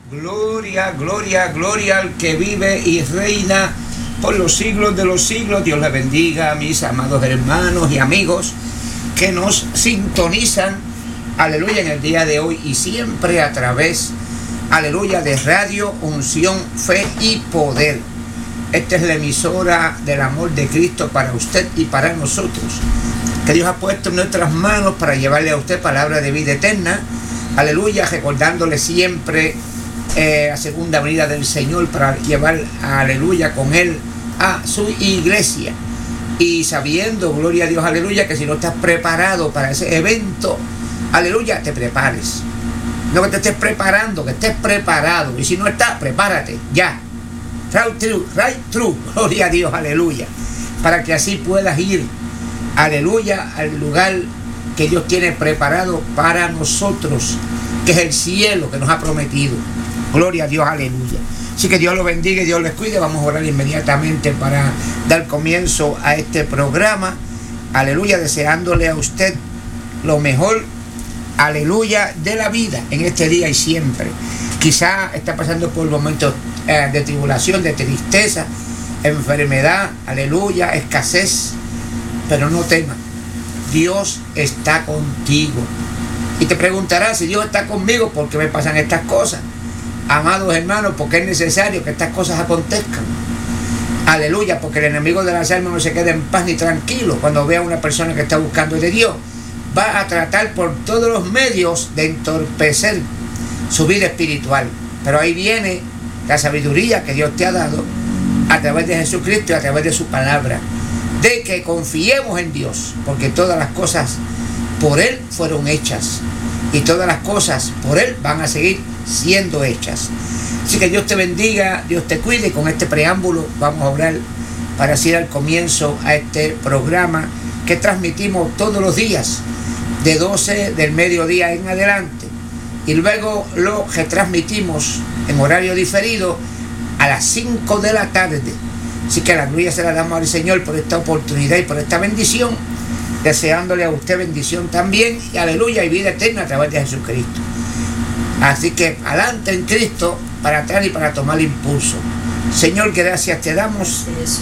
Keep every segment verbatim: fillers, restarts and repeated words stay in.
Gloria, gloria, gloria al que vive y reina por los siglos de los siglos. Dios les bendiga a mis amados hermanos y amigos que nos sintonizan, aleluya, en el día de hoy y siempre a través, aleluya, de Radio Unción, Fe y Poder. Esta es la emisora del amor de Cristo para usted y para nosotros, que Dios ha puesto en nuestras manos para llevarle a usted palabra de vida eterna, aleluya, recordándole siempre eh, la segunda venida del Señor para llevar, aleluya, con Él a su iglesia. Y sabiendo, gloria a Dios, aleluya, que si no estás preparado para ese evento, aleluya, te prepares. No que te estés preparando, que estés preparado. Y si no estás, prepárate, ya. Right through, right through, gloria a Dios, aleluya. Para que así puedas ir, aleluya, al lugar que Dios tiene preparado para nosotros, que es el cielo que nos ha prometido. Gloria a Dios, aleluya. Así que Dios los bendiga y Dios les cuide. Vamos a orar inmediatamente para dar comienzo a este programa. Aleluya, deseándole a usted lo mejor, aleluya, de la vida en este día y siempre. Quizá está pasando por momentos eh, de tribulación, de tristeza, enfermedad, aleluya, escasez, pero no temas, Dios está contigo. Y te preguntarás, si Dios está conmigo, ¿por qué me pasan estas cosas? Amados hermanos, porque es necesario que estas cosas acontezcan. Aleluya, porque el enemigo de las almas no se queda en paz ni tranquilo cuando ve a una persona que está buscando de Dios. Va a tratar por todos los medios de entorpecer su vida espiritual. Pero ahí viene la sabiduría que Dios te ha dado a través de Jesucristo y a través de su palabra, de que confiemos en Dios, porque todas las cosas por Él fueron hechas y todas las cosas por Él van a seguir siendo hechas. Así que Dios te bendiga, Dios te cuide. Y con este preámbulo vamos a orar para así dar comienzo a este programa que transmitimos todos los días de doce del mediodía en adelante, y luego lo retransmitimos en horario diferido a las cinco de la tarde. Así que la gloria se la damos al Señor por esta oportunidad y por esta bendición, deseándole a usted bendición también y aleluya y vida eterna a través de Jesucristo. Así que adelante en Cristo, para atrás y para tomar impulso. Señor, gracias te damos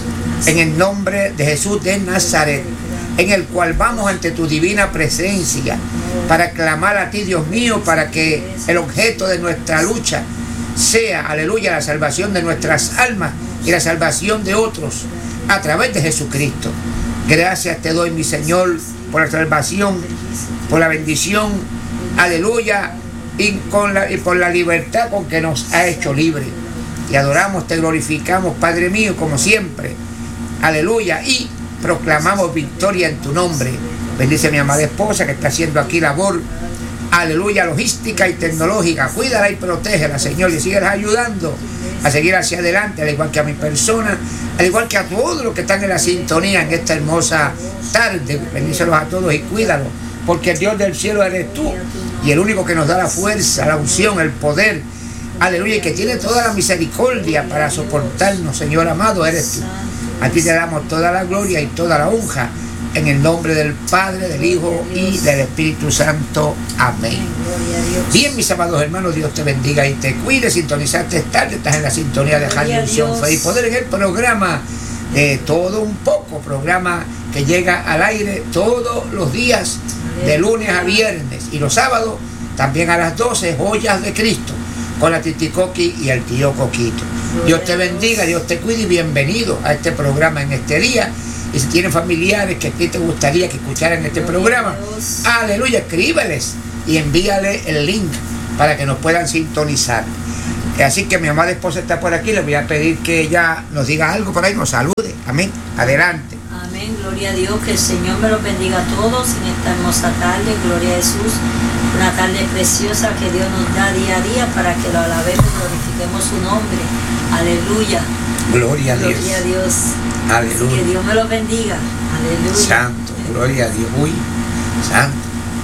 en el nombre de Jesús de Nazaret, en el cual vamos ante tu divina presencia para clamar a ti, Dios mío, para que el objeto de nuestra lucha sea, aleluya, la salvación de nuestras almas y la salvación de otros a través de Jesucristo. Gracias te doy, mi Señor, por la salvación, por la bendición, aleluya, y, con la, y por la libertad con que nos ha hecho libre. Y adoramos, te glorificamos, Padre mío, como siempre, aleluya, y proclamamos victoria en tu nombre. Bendice a mi amada esposa que está haciendo aquí labor, aleluya, logística y tecnológica. Cuídala y protégela, Señor, y síguela ayudando a seguir hacia adelante, al igual que a mi persona, al igual que a todos los que están en la sintonía en esta hermosa tarde. Bendícelos a todos y cuídalos, porque el Dios del cielo eres tú, y el único que nos da la fuerza, la unción, el poder, aleluya, y que tiene toda la misericordia para soportarnos, Señor amado, eres tú. A ti te damos toda la gloria y toda la honra, en el nombre del Padre, del Hijo y del Espíritu Santo. Amén. Bien, mis amados hermanos, Dios te bendiga y te cuide. Sintonizaste tarde, estás en la sintonía de Radio Unción, Fe y Poder, en el programa de Todo Un Poco, programa que llega al aire todos los días, de lunes a viernes, y los sábados también a las doce, Joyas de Cristo, con la Titi Coqui y el tío Coquito. Dios te bendiga, Dios te cuide y bienvenido a este programa en este día. Y si tienen familiares que a ti te gustaría que escucharan este programa, aleluya, escríbeles y envíale el link para que nos puedan sintonizar. Así que mi amada esposa está por aquí, le voy a pedir que ella nos diga algo por ahí, nos salude. Amén. Adelante. Amén, gloria a Dios, que el Señor me los bendiga a todos en esta hermosa tarde, gloria a Jesús, una tarde preciosa que Dios nos da día a día para que lo alabemos, glorifiquemos su nombre, aleluya. Gloria a Dios. Gloria a Dios. Aleluya. Así que Dios me los bendiga, aleluya. Santo, gloria a Dios, uy, santo.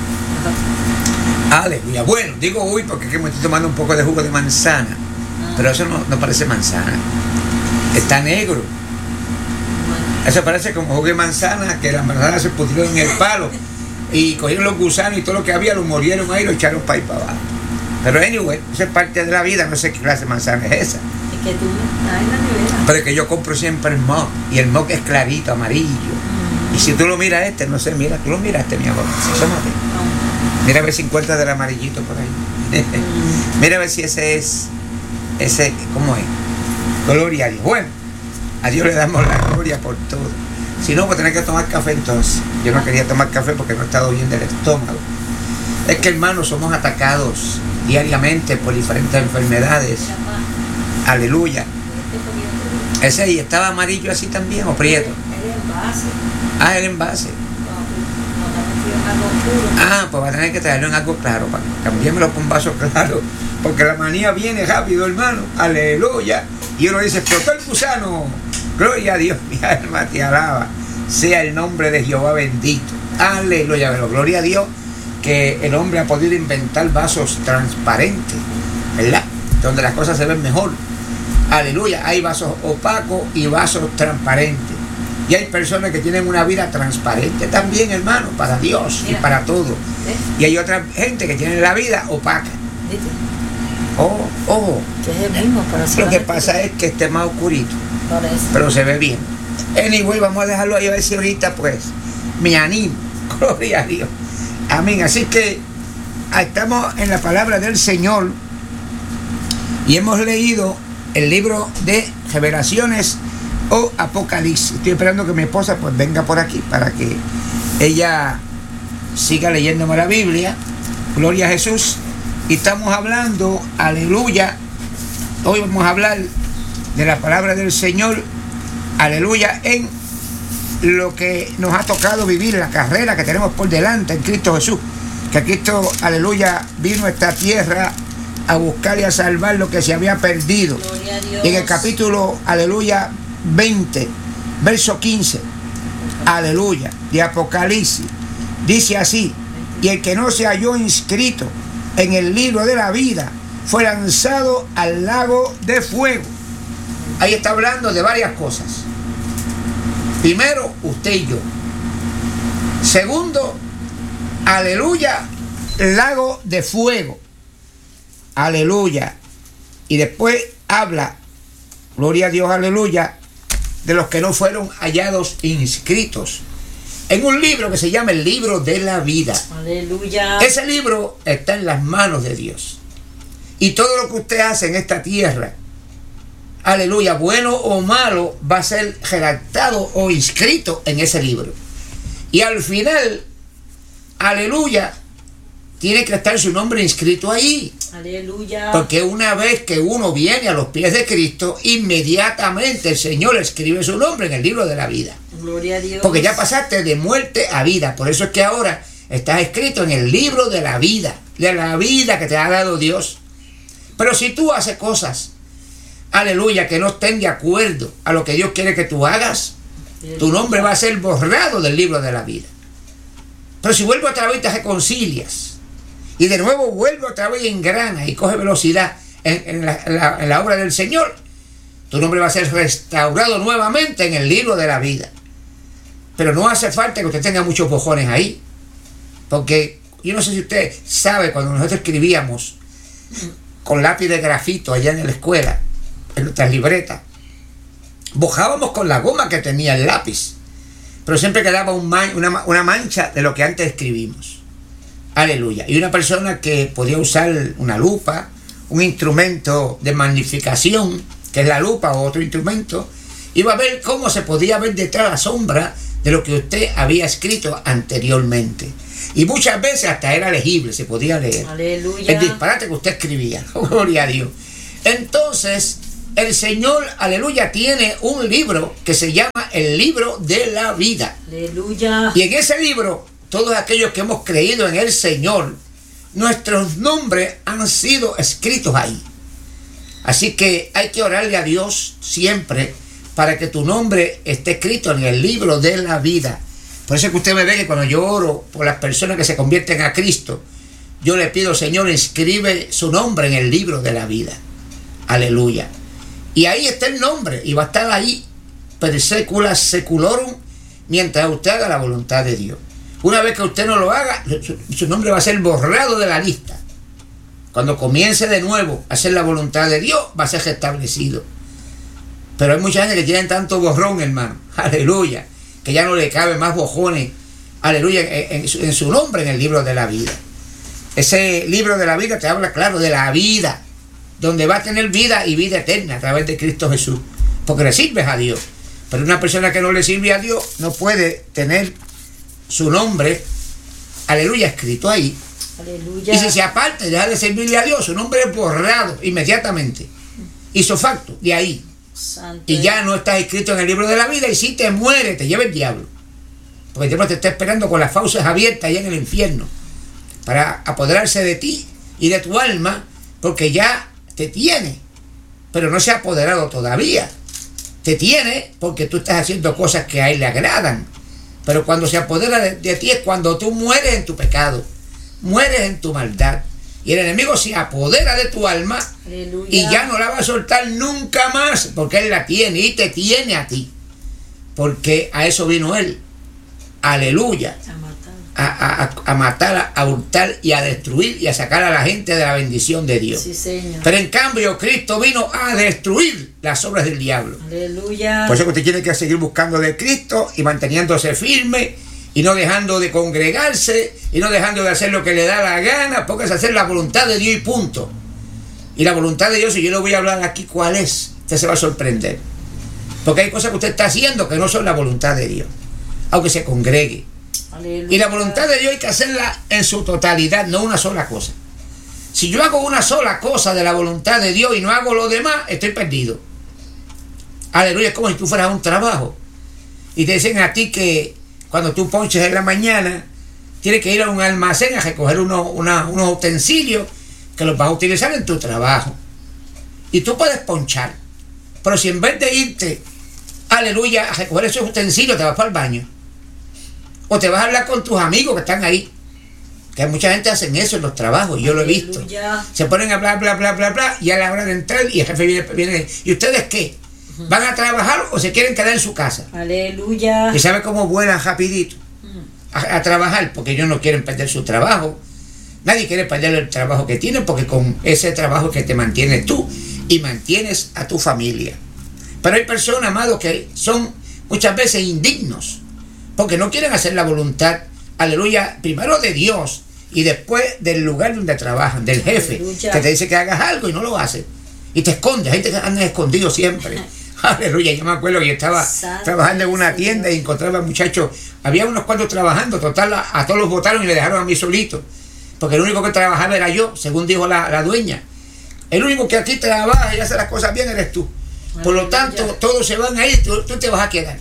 Aleluya. Bueno, digo uy porque es que me estoy tomando un poco de jugo de manzana, ah. pero eso no, no parece manzana, está negro. Eso parece como jugo de manzana, que las manzanas se pudrieron en el palo y cogieron los gusanos y todo lo que había, lo molieron ahí y lo echaron para ahí para abajo. Pero anyway, eso es parte de la vida, no sé qué clase de manzana es esa. Es que tú estás en la nevera. Pero es que yo compro siempre el mock, y el mock es clarito, amarillo. Mm. Y si tú lo miras este, no sé, mira, tú lo miraste, mi amor. Sí. Asómate. No. Mira a ver si encuentras del amarillito por ahí. Mm. Mira a ver si ese es, ese, ¿cómo es? Gloria a Dios. Bueno, a Dios le damos la gloria por todo. Si no, pues tener que tomar café entonces. Yo no quería tomar café porque no he estado bien del estómago. Es que, hermanos, somos atacados diariamente por diferentes enfermedades. Aleluya. Ese ahí estaba amarillo así también, o prieto. El envase. Ah, el envase. Ah, pues va a tener que traerlo en algo claro. Cambiémoslo con un vaso claro. Porque la manía viene rápido, hermano. Aleluya. Y uno dice, explotó el gusano. Gloria a Dios, mi alma te alaba. Sea el nombre de Jehová bendito. Aleluya. Pero gloria a Dios que el hombre ha podido inventar vasos transparentes, ¿verdad? Donde las cosas se ven mejor. Aleluya. Hay vasos opacos y vasos transparentes. Y hay personas que tienen una vida transparente también, hermano, para Dios. Mira. Y para todo. ¿Eh? Y hay otra gente que tiene la vida opaca. ¿Viste? Oh, oh. Que es el mismo, pero lo que pasa es que esté más oscurito. Pero se ve bien. Anyway, vamos a dejarlo ahí a ver si ahorita pues me animo. Gloria a Dios. Amén. Así que estamos en la palabra del Señor y hemos leído el libro de Revelaciones o Apocalipsis. Estoy esperando que mi esposa pues venga por aquí para que ella siga leyéndome la Biblia. Gloria a Jesús. Y estamos hablando, aleluya, hoy vamos a hablar de la palabra del Señor, aleluya, en lo que nos ha tocado vivir, la carrera que tenemos por delante en Cristo Jesús. Que Cristo, aleluya, vino a esta tierra a buscar y a salvar lo que se había perdido. Gloria a Dios. Y en el capítulo, aleluya, veinte, verso quince, aleluya, de Apocalipsis, dice así: y el que no se halló inscrito en el libro de la vida fue lanzado al lago de fuego. Ahí está hablando de varias cosas. Primero, usted y yo. Segundo, aleluya, lago de fuego. Aleluya. Y después habla, gloria a Dios, aleluya, de los que no fueron hallados inscritos en un libro que se llama el libro de la vida. Aleluya. Ese libro está en las manos de Dios. Y todo lo que usted hace en esta tierra, aleluya, bueno o malo, va a ser redactado o inscrito en ese libro. Y al final, aleluya, tiene que estar su nombre inscrito ahí. Aleluya. Porque una vez que uno viene a los pies de Cristo, inmediatamente el Señor escribe su nombre en el libro de la vida. Gloria a Dios. Porque ya pasaste de muerte a vida. Por eso es que ahora estás escrito en el libro de la vida, de la vida que te ha dado Dios. Pero si tú haces cosas, aleluya, que no estén de acuerdo a lo que Dios quiere que tú hagas, tu nombre va a ser borrado del libro de la vida. Pero si vuelve otra vez y te reconcilias, y de nuevo vuelve otra vez y engrana y coge velocidad en, en, la, en, la, en la obra del Señor, tu nombre va a ser restaurado nuevamente en el libro de la vida. Pero no hace falta que usted tenga muchos bojones ahí. Porque yo no sé si usted sabe, cuando nosotros escribíamos con lápiz de grafito allá en la escuela, en nuestras libretas, bojábamos con la goma que tenía el lápiz. Pero siempre quedaba un man, una, una mancha de lo que antes escribimos. Aleluya. Y una persona que podía usar una lupa, un instrumento de magnificación, que es la lupa o otro instrumento, iba a ver cómo se podía ver detrás la sombra de lo que usted había escrito anteriormente. Y muchas veces hasta era legible, se podía leer. Aleluya. El disparate que usted escribía. Gloria a Dios. Entonces, el Señor, aleluya, tiene un libro que se llama el libro de la vida. Aleluya. Y en ese libro, todos aquellos que hemos creído en el Señor, nuestros nombres han sido escritos ahí. Así que hay que orarle a Dios siempre para que tu nombre esté escrito en el libro de la vida. Por eso es que usted me ve que cuando yo oro por las personas que se convierten a Cristo, yo le pido, Señor, escribe su nombre en el libro de la vida. Aleluya. Y ahí está el nombre, y va a estar ahí per secula seculorum, mientras usted haga la voluntad de Dios. Una vez que usted no lo haga, su, su nombre va a ser borrado de la lista. Cuando comience de nuevo a hacer la voluntad de Dios, va a ser restablecido. Pero hay mucha gente que tienen tanto borrón, hermano, aleluya, que ya no le cabe más bojones, aleluya, en, en, su, en su nombre en el libro de la vida. Ese libro de la vida te habla, claro, de la vida, donde va a tener vida y vida eterna a través de Cristo Jesús, porque le sirves a Dios. Pero una persona que no le sirve a Dios no puede tener su nombre, aleluya, escrito ahí. Aleluya. Y si se aparta y deja de servirle a Dios, su nombre es borrado inmediatamente, ipso facto, de ahí. Santo. Y ya no estás escrito en el libro de la vida, y si te mueres, te lleva el diablo. Porque el diablo te está esperando con las fauces abiertas allá en el infierno, para apoderarse de ti y de tu alma, porque ya te tiene, pero no se ha apoderado todavía. Te tiene porque tú estás haciendo cosas que a él le agradan, pero cuando se apodera de, de ti es cuando tú mueres en tu pecado, mueres en tu maldad, y el enemigo se apodera de tu alma. Aleluya. Y ya no la va a soltar nunca más, porque él la tiene y te tiene a ti, porque a eso vino él, aleluya, a, a, a, a matar, a hurtar y a destruir y a sacar a la gente de la bendición de Dios. Sí, señor. Pero en cambio Cristo vino a destruir las obras del diablo. Aleluya. Por eso que usted tiene que seguir buscando de Cristo y manteniéndose firme y no dejando de congregarse y no dejando de hacer lo que le da la gana, porque es hacer la voluntad de Dios y punto. Y la voluntad de Dios, y yo le voy a hablar aquí cuál es, usted se va a sorprender, porque hay cosas que usted está haciendo que no son la voluntad de Dios, aunque se congregue. Aleluya. Y la voluntad de Dios hay que hacerla en su totalidad, no una sola cosa. Si yo hago una sola cosa de la voluntad de Dios y no hago lo demás, estoy perdido. Aleluya. Es como si tú fueras a un trabajo y te dicen a ti que cuando tú ponches en la mañana tienes que ir a un almacén a recoger unos, una, unos utensilios que los vas a utilizar en tu trabajo, y tú puedes ponchar, pero si en vez de irte, aleluya, a recoger esos utensilios, te vas para el baño, o te vas a hablar con tus amigos que están ahí, que mucha gente hacen eso en los trabajos, y yo lo he visto. Aleluya. Se ponen a hablar, bla, bla, bla, bla, y a la hora de entrar, y el jefe viene, viene ¿y ustedes qué? Uh-huh. ¿Van a trabajar o se quieren quedar en su casa? Aleluya. ¿Y sabe cómo vuelan rapidito uh-huh. a, a trabajar? Porque ellos no quieren perder su trabajo. Nadie quiere perder el trabajo que tienen, porque con ese trabajo que te mantienes tú y mantienes a tu familia. Pero hay personas, amados, que son muchas veces indignos, porque no quieren hacer la voluntad, aleluya, primero de Dios y después del lugar donde trabajan, del jefe, aleluya, que te dice que hagas algo y no lo haces, y te escondes. Hay gente que anda escondido siempre. Aleluya. Yo me acuerdo que yo estaba Santo trabajando en una tienda y encontraba muchachos, había unos cuantos trabajando, total, a, a todos los botaron y me dejaron a mí solito, porque el único que trabajaba era yo, según dijo la, la dueña. El único que aquí trabaja y hace las cosas bien eres tú. Por lo tanto, todos se van a ir, tú, tú te vas a quedar.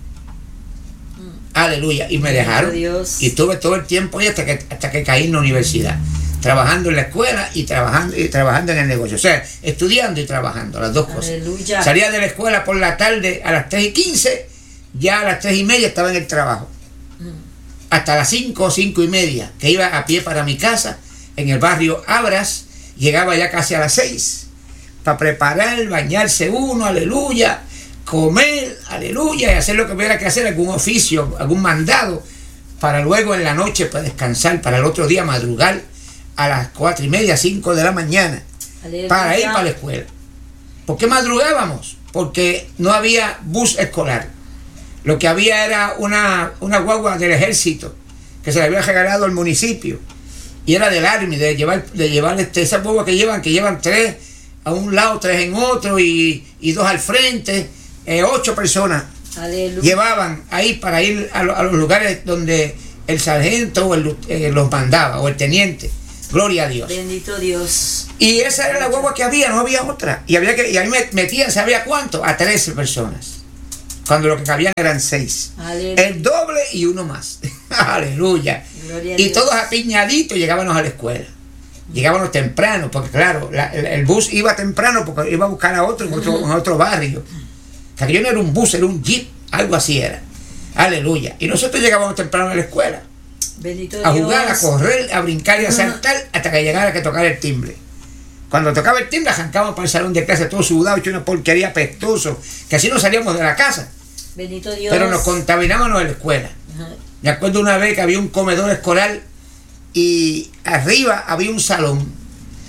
Aleluya. Y me dejaron. Dios. Y estuve todo el tiempo ahí hasta que, hasta que caí en la universidad, trabajando en la escuela y trabajando, y trabajando en el negocio. O sea, estudiando y trabajando, las dos cosas. Aleluya. Salía de la escuela por la tarde a las tres y quince, ya a las tres y media estaba en el trabajo. Mm. Hasta las cinco, cinco y media, que iba a pie para mi casa, en el barrio Abras. Llegaba ya casi a las seis, para preparar, bañarse uno, aleluya, comer, aleluya, y hacer lo que hubiera que hacer, algún oficio, algún mandado, para luego en la noche para descansar, para el otro día madrugar a las cuatro y media, cinco de la mañana, aleluya, para ir para la escuela. ¿Por qué madrugábamos? Porque no había bus escolar. Lo que había era una, una guagua del ejército que se le había regalado al municipio, y era del Army, de llevar, de llevar este, esas guaguas que llevan, que llevan tres a un lado, tres en otro, y, y dos al frente, eh, ocho personas. Aleluya. Llevaban ahí para ir a, a los lugares donde el sargento o el, eh, los mandaba, o el teniente. Gloria a Dios. Bendito Dios. Y esa era la guagua que había, no había otra. Y había que, y ahí me metían, ¿sabía cuánto? A trece personas. Cuando lo que cabían eran seis. Aleluya. El doble y uno más. Aleluya. Gloria y todos apiñaditos llegábamos a la escuela. Llegábamos temprano, porque claro, la, el, el bus iba temprano porque iba a buscar a otro en otro, en otro barrio. O sea, que yo no era un bus, era un jeep, algo así era. Aleluya. Y nosotros llegábamos temprano a la escuela. Bendito a jugar, Dios. A correr, a brincar y a saltar hasta que llegara que tocar el timbre. Cuando tocaba el timbre, arrancábamos para el salón de clase todo sudado, hecho una porquería pestoso, que así no salíamos de la casa. Bendito Dios. Pero nos contaminábamos en la escuela. Ajá. Me acuerdo una vez que había un comedor escolar y arriba había un salón.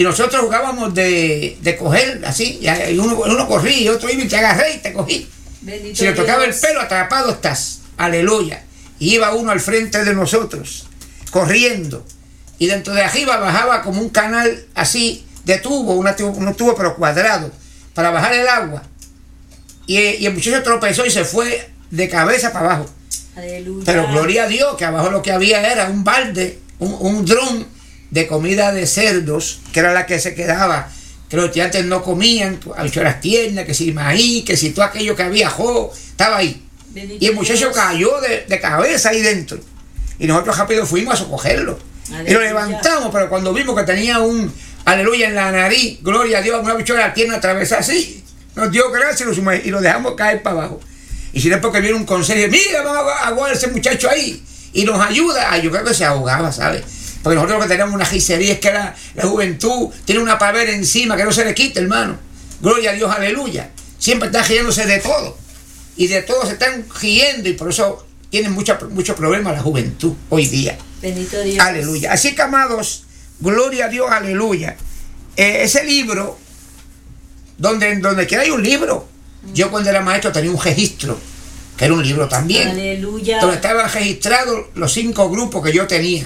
Y nosotros jugábamos de, de coger así, y uno, uno corría y otro iba y te agarré y te cogí. Bendito Si le tocaba Dios. el pelo, atrapado estás. Aleluya. Y iba uno al frente de nosotros, corriendo. Y dentro de arriba bajaba como un canal así de tubo, una tubo, un tubo pero cuadrado, para bajar el agua. Y, y el muchacho tropezó y se fue de cabeza para abajo. Aleluya. Pero gloria a Dios, que abajo lo que había era un balde, un, un drum de comida de cerdos, que era la que se quedaba, que los estudiantes no comían, habichuelas tiernas, que si maíz, que si todo aquello que había, jo, estaba ahí. Bendito Y el muchacho Dios. cayó de, de cabeza ahí dentro. Y nosotros rápido fuimos a socorrerlo. Aleluya. Y lo levantamos, pero cuando vimos que tenía un aleluya en la nariz, gloria a Dios, una habichuela tierna atravesada así, nos dio gracias y lo, sume- y lo dejamos caer para abajo. Y si después que viene un consejo, mira, vamos a aguar a ese muchacho ahí, y nos ayuda, ay, yo creo que se ahogaba, ¿sabes? Porque nosotros lo que teníamos una gisería es que la, la juventud tiene una pavera encima que no se le quita, hermano. Gloria a Dios, aleluya. Siempre está riéndose de todo. Y de todo se están riendo, y por eso tienen muchos mucho problemas la juventud hoy día. Bendito Dios. Aleluya. Así que, amados, gloria a Dios, aleluya. Eh, ese libro, donde, donde quiera hay un libro. Yo cuando era maestro tenía un registro, que era un libro también, Aleluya. donde estaban registrados los cinco grupos que yo tenía.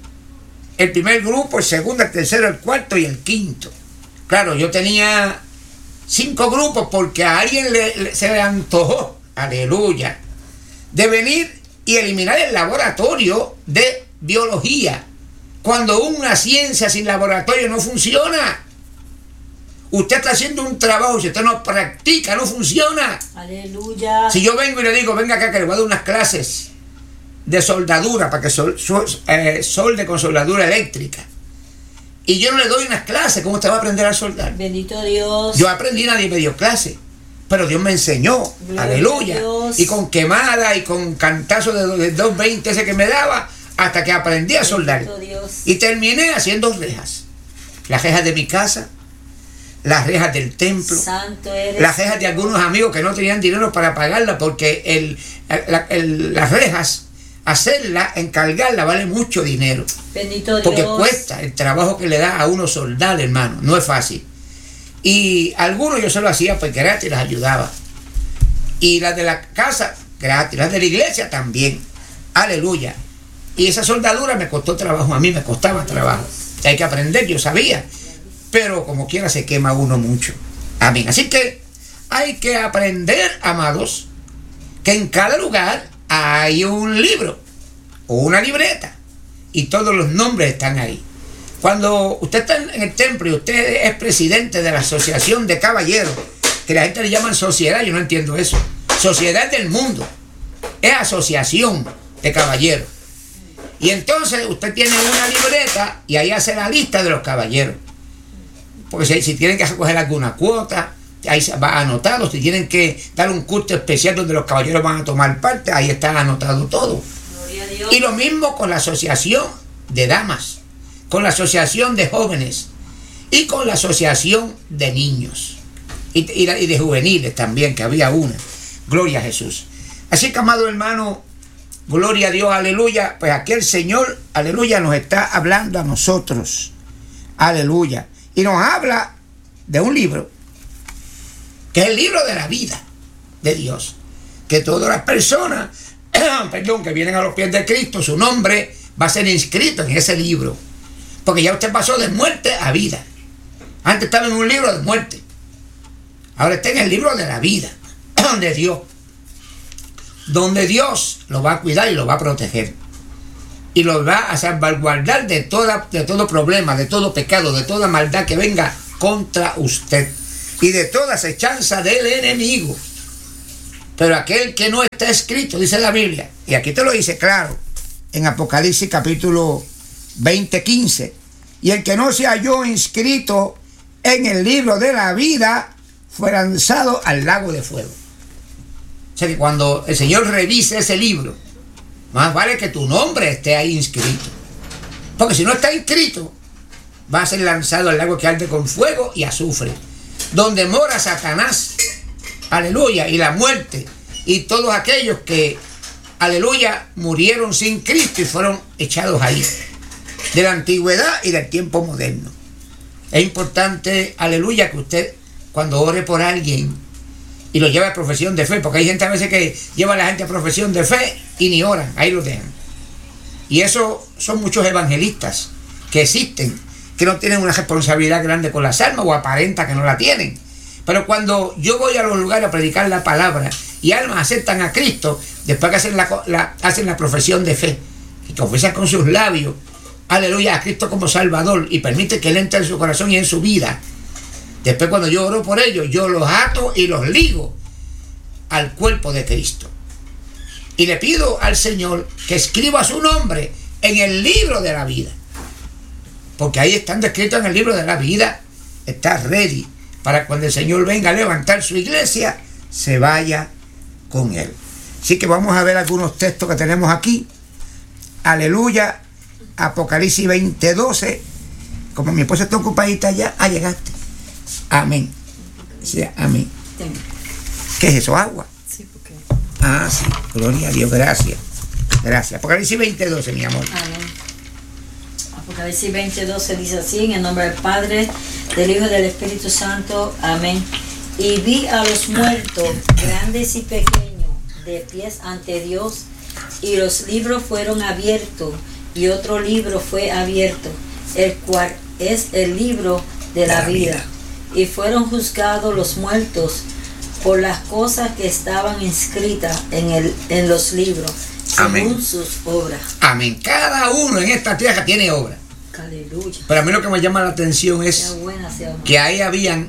El primer grupo, el segundo, el tercero, el cuarto y el quinto. Claro, yo tenía cinco grupos porque a alguien le, le- se le antojó, aleluya, de venir y eliminar el laboratorio de biología. Cuando una ciencia sin laboratorio no funciona. Usted está haciendo un trabajo, si usted no practica, no funciona. Aleluya. Si yo vengo y le digo, venga acá que le voy a dar unas clases de soldadura para que sol, sol- eh, solde con soldadura eléctrica, y yo no le doy unas clases, ¿cómo usted va a aprender a soldar? Bendito Dios. Yo aprendí, nadie me dio clase, pero Dios me enseñó, Gloria aleluya, a Dios. y con quemada y con cantazo de, de dos veinte ese que me daba, hasta que aprendí a soldar. Bendito Dios. Y terminé haciendo rejas, las rejas de mi casa, las rejas del templo, Santo eres. las rejas de algunos amigos que no tenían dinero para pagarla, porque el, la- el- las rejas, hacerla, encargarla, vale mucho dinero. Bendito Dios. Porque cuesta el trabajo que le da a uno soldar, hermano, no es fácil. Y algunos yo se lo hacía pues gratis, las ayudaba. Y las de la casa, gratis, las de la iglesia también. Aleluya. Y esa soldadura me costó trabajo, a mí me costaba trabajo. Hay que aprender, yo sabía. Pero como quiera se quema uno mucho. Amén. Así que hay que aprender, amados, que en cada lugar hay un libro o una libreta y todos los nombres están ahí. Cuando usted está en el templo y usted es presidente de la asociación de caballeros, que la gente le llama sociedad, yo no entiendo eso. Sociedad del mundo es asociación de caballeros. Y entonces usted tiene una libreta y ahí hace la lista de los caballeros. Porque si, si tienen que recoger alguna cuota, ahí se va anotado. Si tienen que dar un curso especial donde los caballeros van a tomar parte, ahí está anotado todo. Gloria a Dios. Y lo mismo con la asociación de damas, con la asociación de jóvenes y con la asociación de niños y, y, la- y de juveniles también, que había una. Gloria a Jesús. Así que, amado hermano, gloria a Dios, aleluya. Pues aquí el Señor, aleluya, nos está hablando a nosotros. Aleluya. Y nos habla de un libro, que es el libro de la vida de Dios. Que todas las personas, perdón, que vienen a los pies de Cristo, su nombre va a ser inscrito en ese libro. Porque ya usted pasó de muerte a vida. Antes estaba en un libro de muerte. Ahora está en el libro de la vida de Dios. Donde Dios lo va a cuidar y lo va a proteger. Y lo va a salvaguardar de, toda, de todo problema, de todo pecado, de toda maldad que venga contra usted. Y de toda acechanza del enemigo. Pero aquel que no está escrito, dice la Biblia, y aquí te lo dice claro, en Apocalipsis capítulo veinte, quince, y el que no se halló inscrito en el libro de la vida fue lanzado al lago de fuego. O sea que cuando el Señor revise ese libro, más vale que tu nombre esté ahí inscrito. Porque si no está inscrito, va a ser lanzado al lago que arde con fuego y azufre, donde mora Satanás, aleluya, y la muerte, y todos aquellos que, aleluya, murieron sin Cristo y fueron echados ahí, de la antigüedad y del tiempo moderno. Es importante, aleluya, que usted cuando ore por alguien y lo lleva a profesión de fe, porque hay gente a veces que lleva a la gente a profesión de fe y ni oran, ahí lo dejan. Y eso son muchos evangelistas que existen, que no tienen una responsabilidad grande con las almas o aparenta que no la tienen. Pero cuando yo voy a los lugares a predicar la palabra y almas aceptan a Cristo, después que hacen la, la, hacen la profesión de fe y confiesan con sus labios, aleluya, a Cristo como Salvador y permite que Él entre en su corazón y en su vida. Después cuando yo oro por ellos, yo los ato y los ligo al cuerpo de Cristo. Y le pido al Señor que escriba su nombre en el libro de la vida. Porque ahí están descritos en el libro de la vida. Está ready para cuando el Señor venga a levantar su iglesia, se vaya con Él. Así que vamos a ver algunos textos que tenemos aquí. Aleluya. Apocalipsis veinte, doce. Como mi esposa está ocupadita ya, ah, llegaste. Amén. Sí, amén. ¿Qué es eso? ¿Agua? Sí, porque... Ah, sí. Gloria a Dios. Gracias. Gracias. Apocalipsis veinte, doce, mi amor. Amén. Apocalipsis veinte, doce dice así, en el nombre del Padre, del Hijo y del Espíritu Santo. Amén. Y vi a los muertos, grandes y pequeños, de pies ante Dios, y los libros fueron abiertos, y otro libro fue abierto, el cual es el libro de la vida. Y fueron juzgados los muertos por las cosas que estaban inscritas en, el, en los libros, según Amén. Sus obras. Amén. Cada uno en esta tierra tiene obra. Aleluya. Pero a mí lo que me llama la atención es sea buena, sea que ahí habían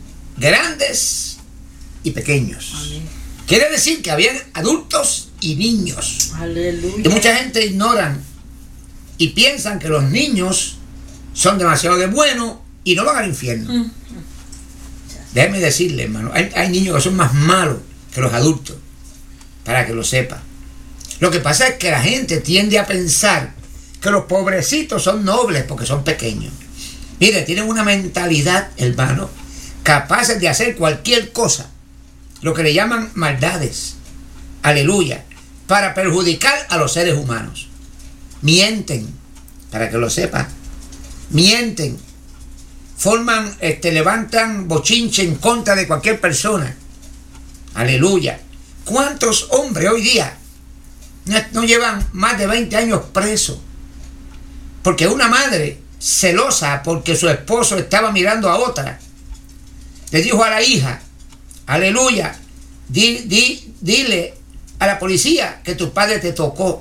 grandes y pequeños. Amén. Quiere decir que habían adultos y niños. Aleluya. Y mucha gente ignoran y piensan que los niños son demasiado de buenos y no van al infierno. Mm. Déjeme decirle, hermano, hay, hay niños que son más malos que los adultos, para que lo sepa. Lo que pasa es que la gente tiende a pensar que los pobrecitos son nobles porque son pequeños. Mire, tienen una mentalidad, hermano, capaces de hacer cualquier cosa, lo que le llaman maldades, aleluya, para perjudicar a los seres humanos. Mienten, para que lo sepa, mienten. Forman, este, levantan bochinche en contra de cualquier persona. Aleluya. ¿Cuántos hombres hoy día no, no llevan más de veinte años presos? Porque una madre celosa porque su esposo estaba mirando a otra, le dijo a la hija, aleluya, di, di, dile a la policía que tu padre te tocó.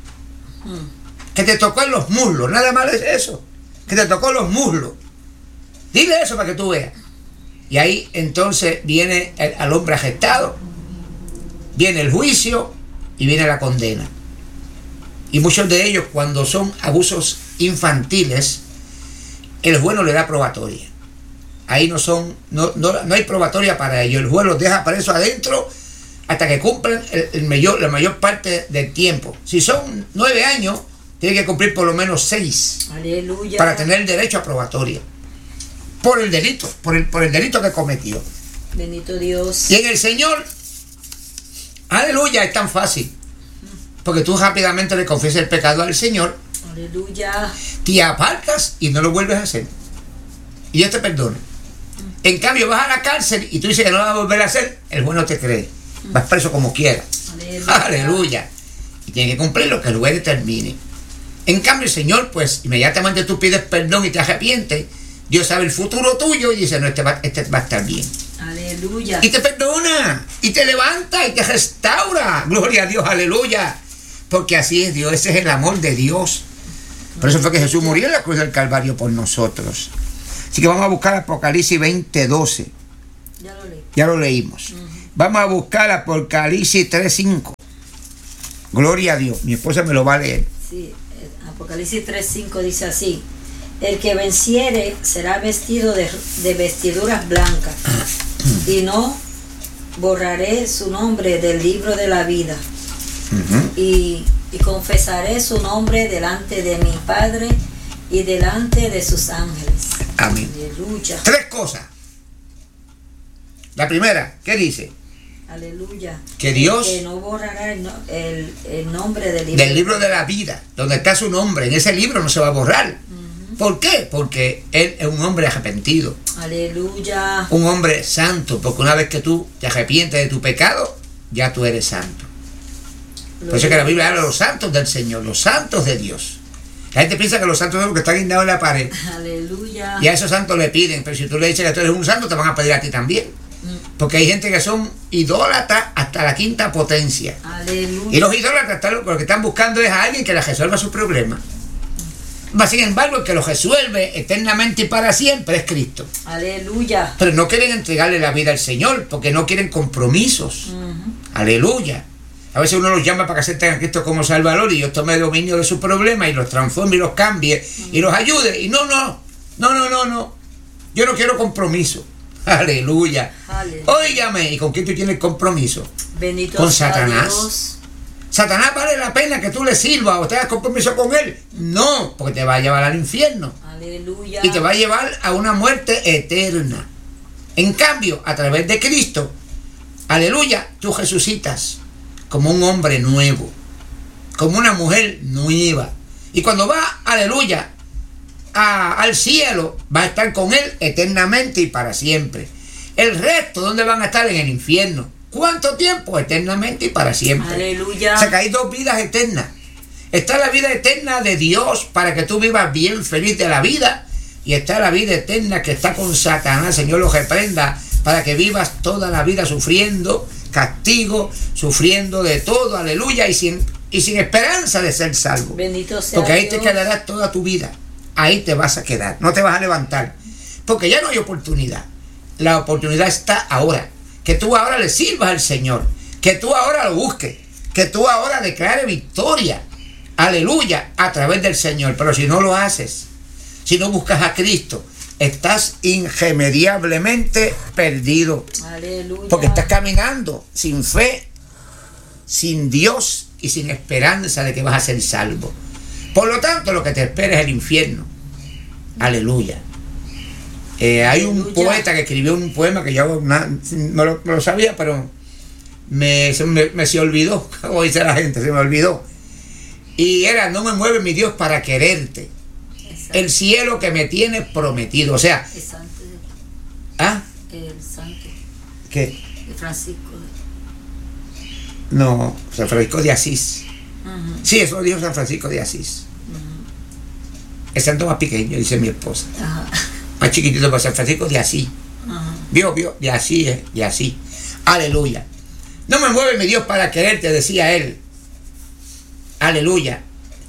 Que te tocó en los muslos. Nada más es eso. Que te tocó en los muslos. Dile eso para que tú veas. Y ahí entonces viene el, al hombre arrestado, viene el juicio y viene la condena. Y muchos de ellos, cuando son abusos infantiles, el juez no le da probatoria. Ahí no son, no, no, no hay probatoria para ellos. El juez los deja presos adentro hasta que cumplan el, el mayor, la mayor parte del tiempo. Si son nueve años, tienen que cumplir por lo menos seis. Aleluya. Para tener el derecho a probatoria. Por el delito, por el, por el delito que cometió. Bendito Dios. Y en el Señor, aleluya, es tan fácil. Porque tú rápidamente le confiesas el pecado al Señor. Aleluya. Te apartas y no lo vuelves a hacer. Y Dios te perdona. En cambio, vas a la cárcel y tú dices que no lo vas a volver a hacer, el juez no te cree. Vas preso como quieras. Aleluya. Aleluya. Y tienes que cumplir lo que el juez determine. En cambio, el Señor, pues, inmediatamente tú pides perdón y te arrepientes. Dios sabe el futuro tuyo y dice, no, este va, este va a estar bien. Aleluya. Y te perdona, y te levanta, y te restaura. Gloria a Dios, aleluya. Porque así es Dios, ese es el amor de Dios. Por eso fue que Jesús murió en la cruz del Calvario por nosotros. Así que vamos a buscar Apocalipsis veinte, doce. Ya lo leí. Ya lo leímos. Uh-huh. Vamos a buscar Apocalipsis tres, cinco. Gloria a Dios. Mi esposa me lo va a leer. Sí, Apocalipsis tres, cinco dice así. El que venciere será vestido de, de vestiduras blancas, y no borraré su nombre del libro de la vida. Uh-huh. y, y confesaré su nombre delante de mi Padre y delante de sus ángeles. Amén. Aleluya. Tres cosas. La primera, ¿qué dice? Aleluya. Que Dios, que no borrará el, el, el nombre del libro, del libro de la vida, donde está su nombre. En ese libro no se va a borrar. Uh-huh. ¿Por qué? Porque él es un hombre arrepentido. Aleluya. Un hombre santo, porque una vez que tú te arrepientes de tu pecado, ya tú eres santo. Por eso es que la Biblia habla de los santos del Señor, los santos de Dios. La gente piensa que los santos son los que están guindados en la pared. Aleluya. Y a esos santos le piden, pero si tú le dices que tú eres un santo, te van a pedir a ti también. Porque hay gente que son idólatras hasta la quinta potencia. Aleluya. Y los idólatras lo que están buscando es a alguien que les resuelva sus problemas. Sin embargo, el que los resuelve eternamente y para siempre es Cristo. Aleluya. Pero no quieren entregarle la vida al Señor porque no quieren compromisos. Uh-huh. Aleluya. A veces uno los llama para que acepten a Cristo como Salvador y Dios tome dominio de sus problemas y los transforme y los cambie uh-huh. y los ayude. Y no, no, no, no, no, no. Yo no quiero compromiso. Aleluya. Aleluya. Óigame, ¿y con quién tú tienes compromiso? Bendito con sea Satanás. Dios. ¿Satanás vale la pena que tú le sirvas o tengas compromiso con él? No, porque te va a llevar al infierno. Aleluya. Y te va a llevar a una muerte eterna. En cambio, a través de Cristo, aleluya, tú resucitas como un hombre nuevo, como una mujer nueva. Y cuando va, aleluya, a, al cielo, va a estar con él eternamente y para siempre. El resto, ¿dónde van a estar? En el infierno. ¿Cuánto tiempo? Eternamente y para siempre. Aleluya. O sea que hay dos vidas eternas. Está la vida eterna de Dios para que tú vivas bien, feliz de la vida. Y está la vida eterna que está con Satanás, Señor lo reprenda, para que vivas toda la vida sufriendo castigo, sufriendo de todo, aleluya, y sin, y sin esperanza de ser salvo. Bendito sea Porque ahí Dios. te quedarás toda tu vida. Ahí te vas a quedar, no te vas a levantar. Porque ya no hay oportunidad. La oportunidad está ahora. Que tú ahora le sirvas al Señor, que tú ahora lo busques, que tú ahora declares victoria, aleluya, a través del Señor. Pero si no lo haces, si no buscas a Cristo, estás irremediablemente perdido. Aleluya. Porque estás caminando sin fe, sin Dios y sin esperanza de que vas a ser salvo. Por lo tanto, lo que te espera es el infierno. Aleluya. Eh, hay un poeta que escribió un poema que yo na, no, lo, no lo sabía, pero me, se, me, me se olvidó, como dice la gente, se me olvidó. Y era: no me mueve mi Dios para quererte, exacto, el cielo que me tiene prometido. O sea, el santo, ¿ah? El santo. ¿Qué? El Francisco. No, San Francisco de Asís. Uh-huh. Sí, eso lo dijo San Francisco de Asís. Uh-huh. El santo más pequeño, dice mi esposa. Uh-huh. Más chiquitito, para San Francisco de Asís. Uh-huh. Vio, vio, de así es, de así. Aleluya. No me mueve mi Dios para quererte, decía él. Aleluya.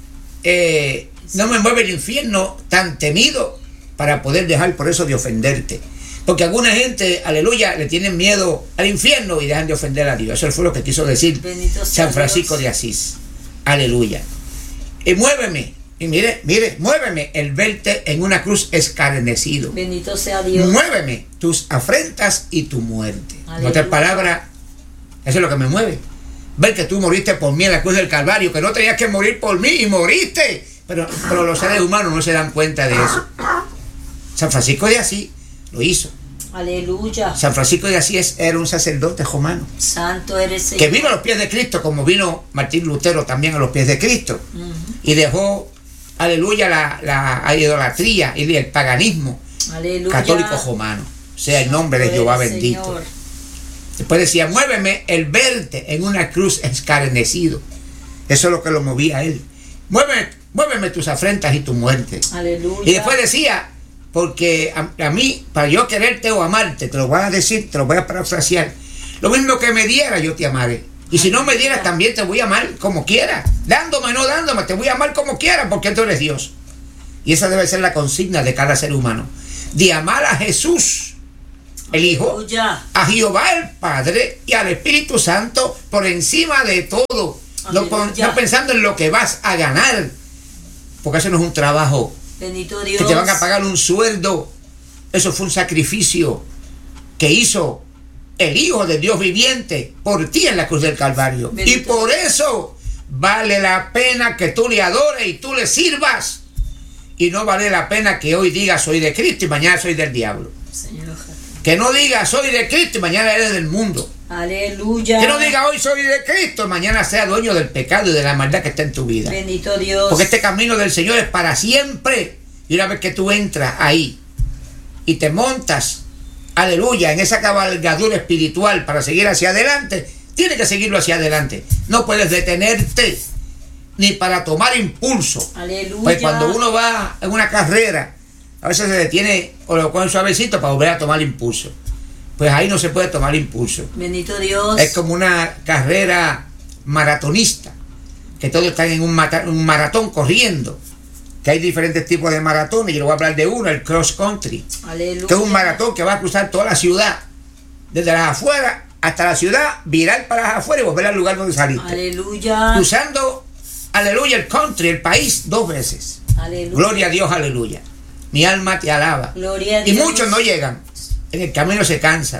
Eh, no me mueve el infierno tan temido para poder dejar por eso de ofenderte. Porque alguna gente, aleluya, le tienen miedo al infierno y dejan de ofender a Dios. Eso fue lo que quiso decir San Francisco Dios. de Asís. Aleluya. Y muéveme. Y mire, mire, muéveme el verte en una cruz escarnecido. Bendito sea Dios. Muéveme tus afrentas y tu muerte. En otras palabras, eso es lo que me mueve. Ver que tú moriste por mí en la cruz del Calvario, que no tenías que morir por mí y moriste. Pero, pero los seres humanos no se dan cuenta de eso. San Francisco de Asís lo hizo. Aleluya. San Francisco de Asís era un sacerdote romano. Santo eres Señor. Que vino a los pies de Cristo, como vino Martín Lutero también a los pies de Cristo. Uh-huh. Y dejó, aleluya, la, la idolatría y el paganismo, aleluya, católico romano. Sea el nombre de Jehová bendito. Señor. Después decía: muéveme el verte en una cruz escarnecido. Eso es lo que lo movía a él. Muéveme, muéveme tus afrentas y tu muerte. Aleluya. Y después decía: porque a, a mí, para yo quererte o amarte, te lo voy a decir, te lo voy a parafrasear, lo mismo que me diera, yo te amaré. Y si no me dieras, también te voy a amar como quiera. Dándome o no dándome, te voy a amar como quiera, porque tú eres Dios. Y esa debe ser la consigna de cada ser humano: de amar a Jesús, el Hijo, aleluya, a Jehová el Padre y al Espíritu Santo por encima de todo. No, no pensando en lo que vas a ganar, porque eso no es un trabajo. Bendito Dios. Que te van a pagar un sueldo. Eso fue un sacrificio que hizo el Hijo de Dios viviente por ti en la cruz del Calvario. Bendito. Y por eso vale la pena que tú le adores y tú le sirvas. Y no vale la pena que hoy digas soy de Cristo y mañana soy del diablo. Señor. Que no digas soy de Cristo y mañana eres del mundo. Aleluya. Que no diga hoy soy de Cristo y mañana sea dueño del pecado y de la maldad que está en tu vida. Bendito Dios. Porque este camino del Señor es para siempre. Y una vez que tú entras ahí y te montas, aleluya, en esa cabalgadura espiritual para seguir hacia adelante, tienes que seguirlo hacia adelante. No puedes detenerte ni para tomar impulso. Aleluya. Pues cuando uno va en una carrera, a veces se detiene o lo coge suavecito para volver a tomar impulso. Pues ahí no se puede tomar impulso. Bendito Dios. Es como una carrera maratonista, que todos están en un, mata, un maratón corriendo. Que hay diferentes tipos de maratones. Yo le voy a hablar de uno, el cross country. Aleluya. Que es un maratón que va a cruzar toda la ciudad, desde las afueras hasta la ciudad, virar para las afueras y volver al lugar donde saliste. Aleluya. Cruzando, aleluya, el country, el país, dos veces. Aleluya. Gloria a Dios, aleluya. Mi alma te alaba. Gloria a Y Dios. muchos no llegan. En el camino se cansan.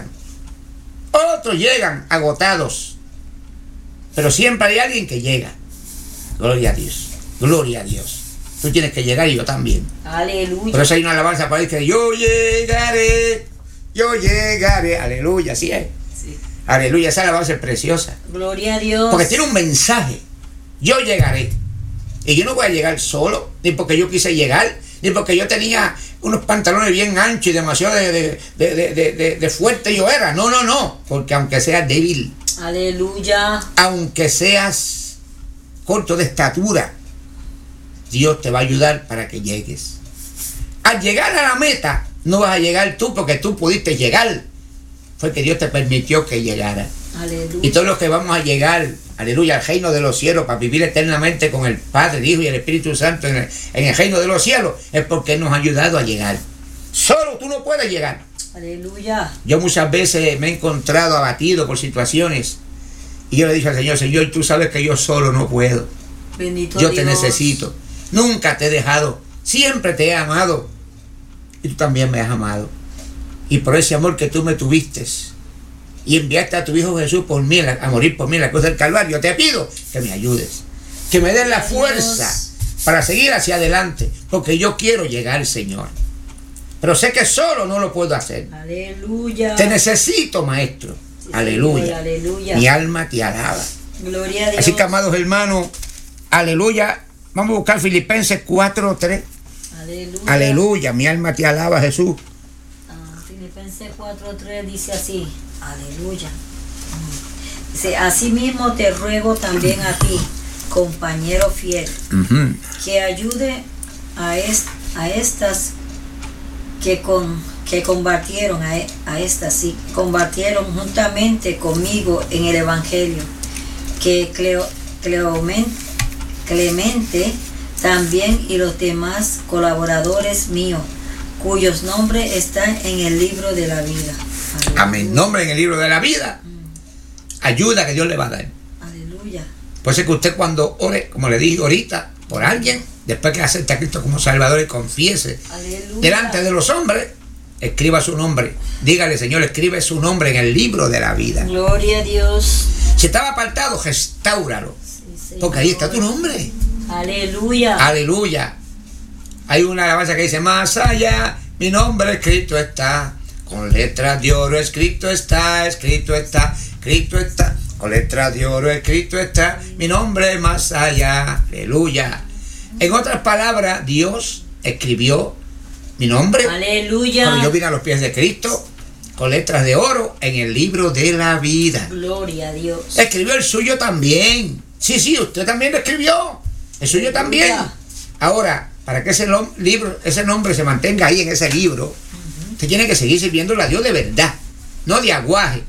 Otros llegan agotados. Pero siempre hay alguien que llega. Gloria a Dios. Gloria a Dios. Tú tienes que llegar y yo también. Aleluya. Por eso hay una alabanza para decir que yo llegaré, yo llegaré. Aleluya, así es. Sí. Aleluya, esa alabanza es preciosa. Gloria a Dios. Porque tiene un mensaje. Yo llegaré. Y yo no voy a llegar solo, ni porque yo quise llegar, ni porque yo tenía unos pantalones bien anchos y demasiado de, de, de, de, de, de, de fuerte yo era. No, no, no. Porque aunque seas débil, aleluya, aunque seas corto de estatura, Dios te va a ayudar para que llegues. Al llegar a la meta, no vas a llegar tú porque tú pudiste llegar. Fue que Dios te permitió que llegara. aleluya. Y todos los que vamos a llegar, aleluya, al reino de los cielos, para vivir eternamente con el Padre, el Hijo y el Espíritu Santo en el, en el reino de los cielos, es porque Él nos ha ayudado a llegar. Solo tú no puedes llegar. Aleluya. Yo muchas veces me he encontrado abatido por situaciones y yo le dije al Señor, Señor, tú sabes que yo solo no puedo. Bendito Yo Dios. te necesito. Nunca te he dejado. Siempre te he amado. Y tú también me has amado. Y por ese amor que tú me tuviste y enviaste a tu Hijo Jesús por mí, a morir por mí en la cruz del Calvario, te pido que me ayudes. Que me des la fuerza para seguir hacia adelante. Porque yo quiero llegar, Señor. Pero sé que solo no lo puedo hacer. Aleluya. Te necesito, Maestro. Sí, aleluya. Señor, aleluya. Mi alma te alaba. Gloria a Dios. Así que, amados hermanos, aleluya. Vamos a buscar Filipenses cuatro tres. Aleluya. Aleluya. Mi alma te alaba, Jesús. Ah, Filipenses cuatro tres dice así. Aleluya. Dice, asimismo te ruego también a ti, compañero fiel, Uh-huh. que ayude a, est a estas que con que combatieron a, e a estas sí, combatieron juntamente conmigo en el Evangelio, que Cleo, Cleomen, Clemente también y los demás colaboradores míos, cuyos nombres están en el libro de la vida. Aleluya. Amén. Nombre en el libro de la vida. Ayuda que Dios le va a dar. Aleluya. Puede ser que usted cuando ore, como le dije ahorita, por alguien, después que acepte a Cristo como Salvador y confiese Aleluya. delante de los hombres, escriba su nombre. Dígale, Señor, escribe su nombre en el libro de la vida. Gloria a Dios. Si estaba apartado, restáuralo. Sí, Señor. Porque ahí está tu nombre. Aleluya. Aleluya. Hay una alabanza que dice, más allá, mi nombre escrito está. Con letras de oro escrito está, escrito está, escrito está. Con letras de oro escrito está, mi nombre más allá. Aleluya. En otras palabras, Dios escribió mi nombre. Aleluya. Cuando yo vine a los pies de Cristo, con letras de oro en el libro de la vida. Gloria a Dios. Escribió el suyo también. Sí, sí, usted también lo escribió. El suyo también. Ahora, para que ese libro, ese nombre se mantenga ahí en ese libro, uh-huh, usted tiene que seguir sirviéndole a Dios de verdad, no de aguaje.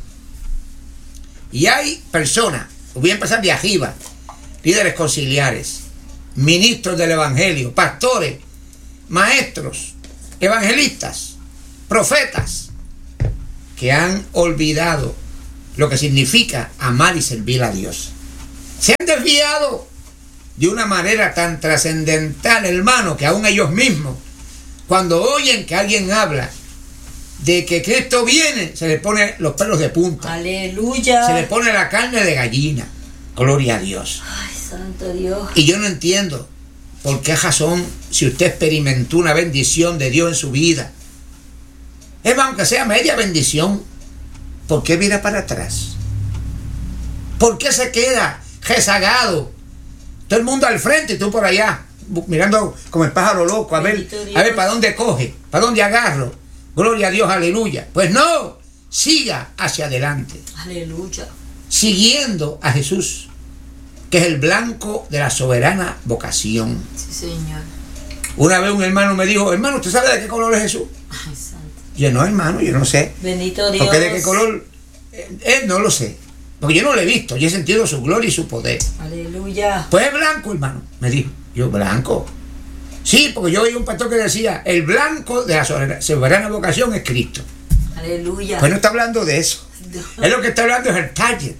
Y hay personas, voy a empezar de arriba, líderes conciliares, ministros del evangelio, pastores, maestros, evangelistas, profetas, que han olvidado lo que significa amar y servir a Dios. Se han desviado de una manera tan trascendental, hermano, que aún ellos mismos, cuando oyen que alguien habla de que Cristo viene, se le pone los pelos de punta. Aleluya. Se le pone la carne de gallina. Gloria a Dios. Ay, santo Dios. Y yo no entiendo por qué razón, si usted experimentó una bendición de Dios en su vida, es más, aunque sea media bendición, ¿por qué mira para atrás? ¿Por qué se queda rezagado? Todo el mundo al frente y tú por allá, mirando como el pájaro loco, a ver, a ver para dónde coge, para dónde agarro. Gloria a Dios, aleluya. Pues no, siga hacia adelante. Aleluya. Siguiendo a Jesús, que es el blanco de la soberana vocación. Sí, Señor. Una vez un hermano me dijo, hermano, ¿usted sabe de qué color es Jesús? Ay, santo. Yo no, hermano, yo no sé. Bendito Dios. Porque de qué color, eh, eh, no lo sé. Porque yo no lo he visto, yo he sentido su gloria y su poder. Aleluya. Pues es blanco, hermano, me dijo. Yo, ¿blanco? Sí, porque yo oí un pastor que decía, el blanco de la soberana, soberana vocación es Cristo. Aleluya. Pues no está hablando de eso. No. Es lo que está hablando es el target.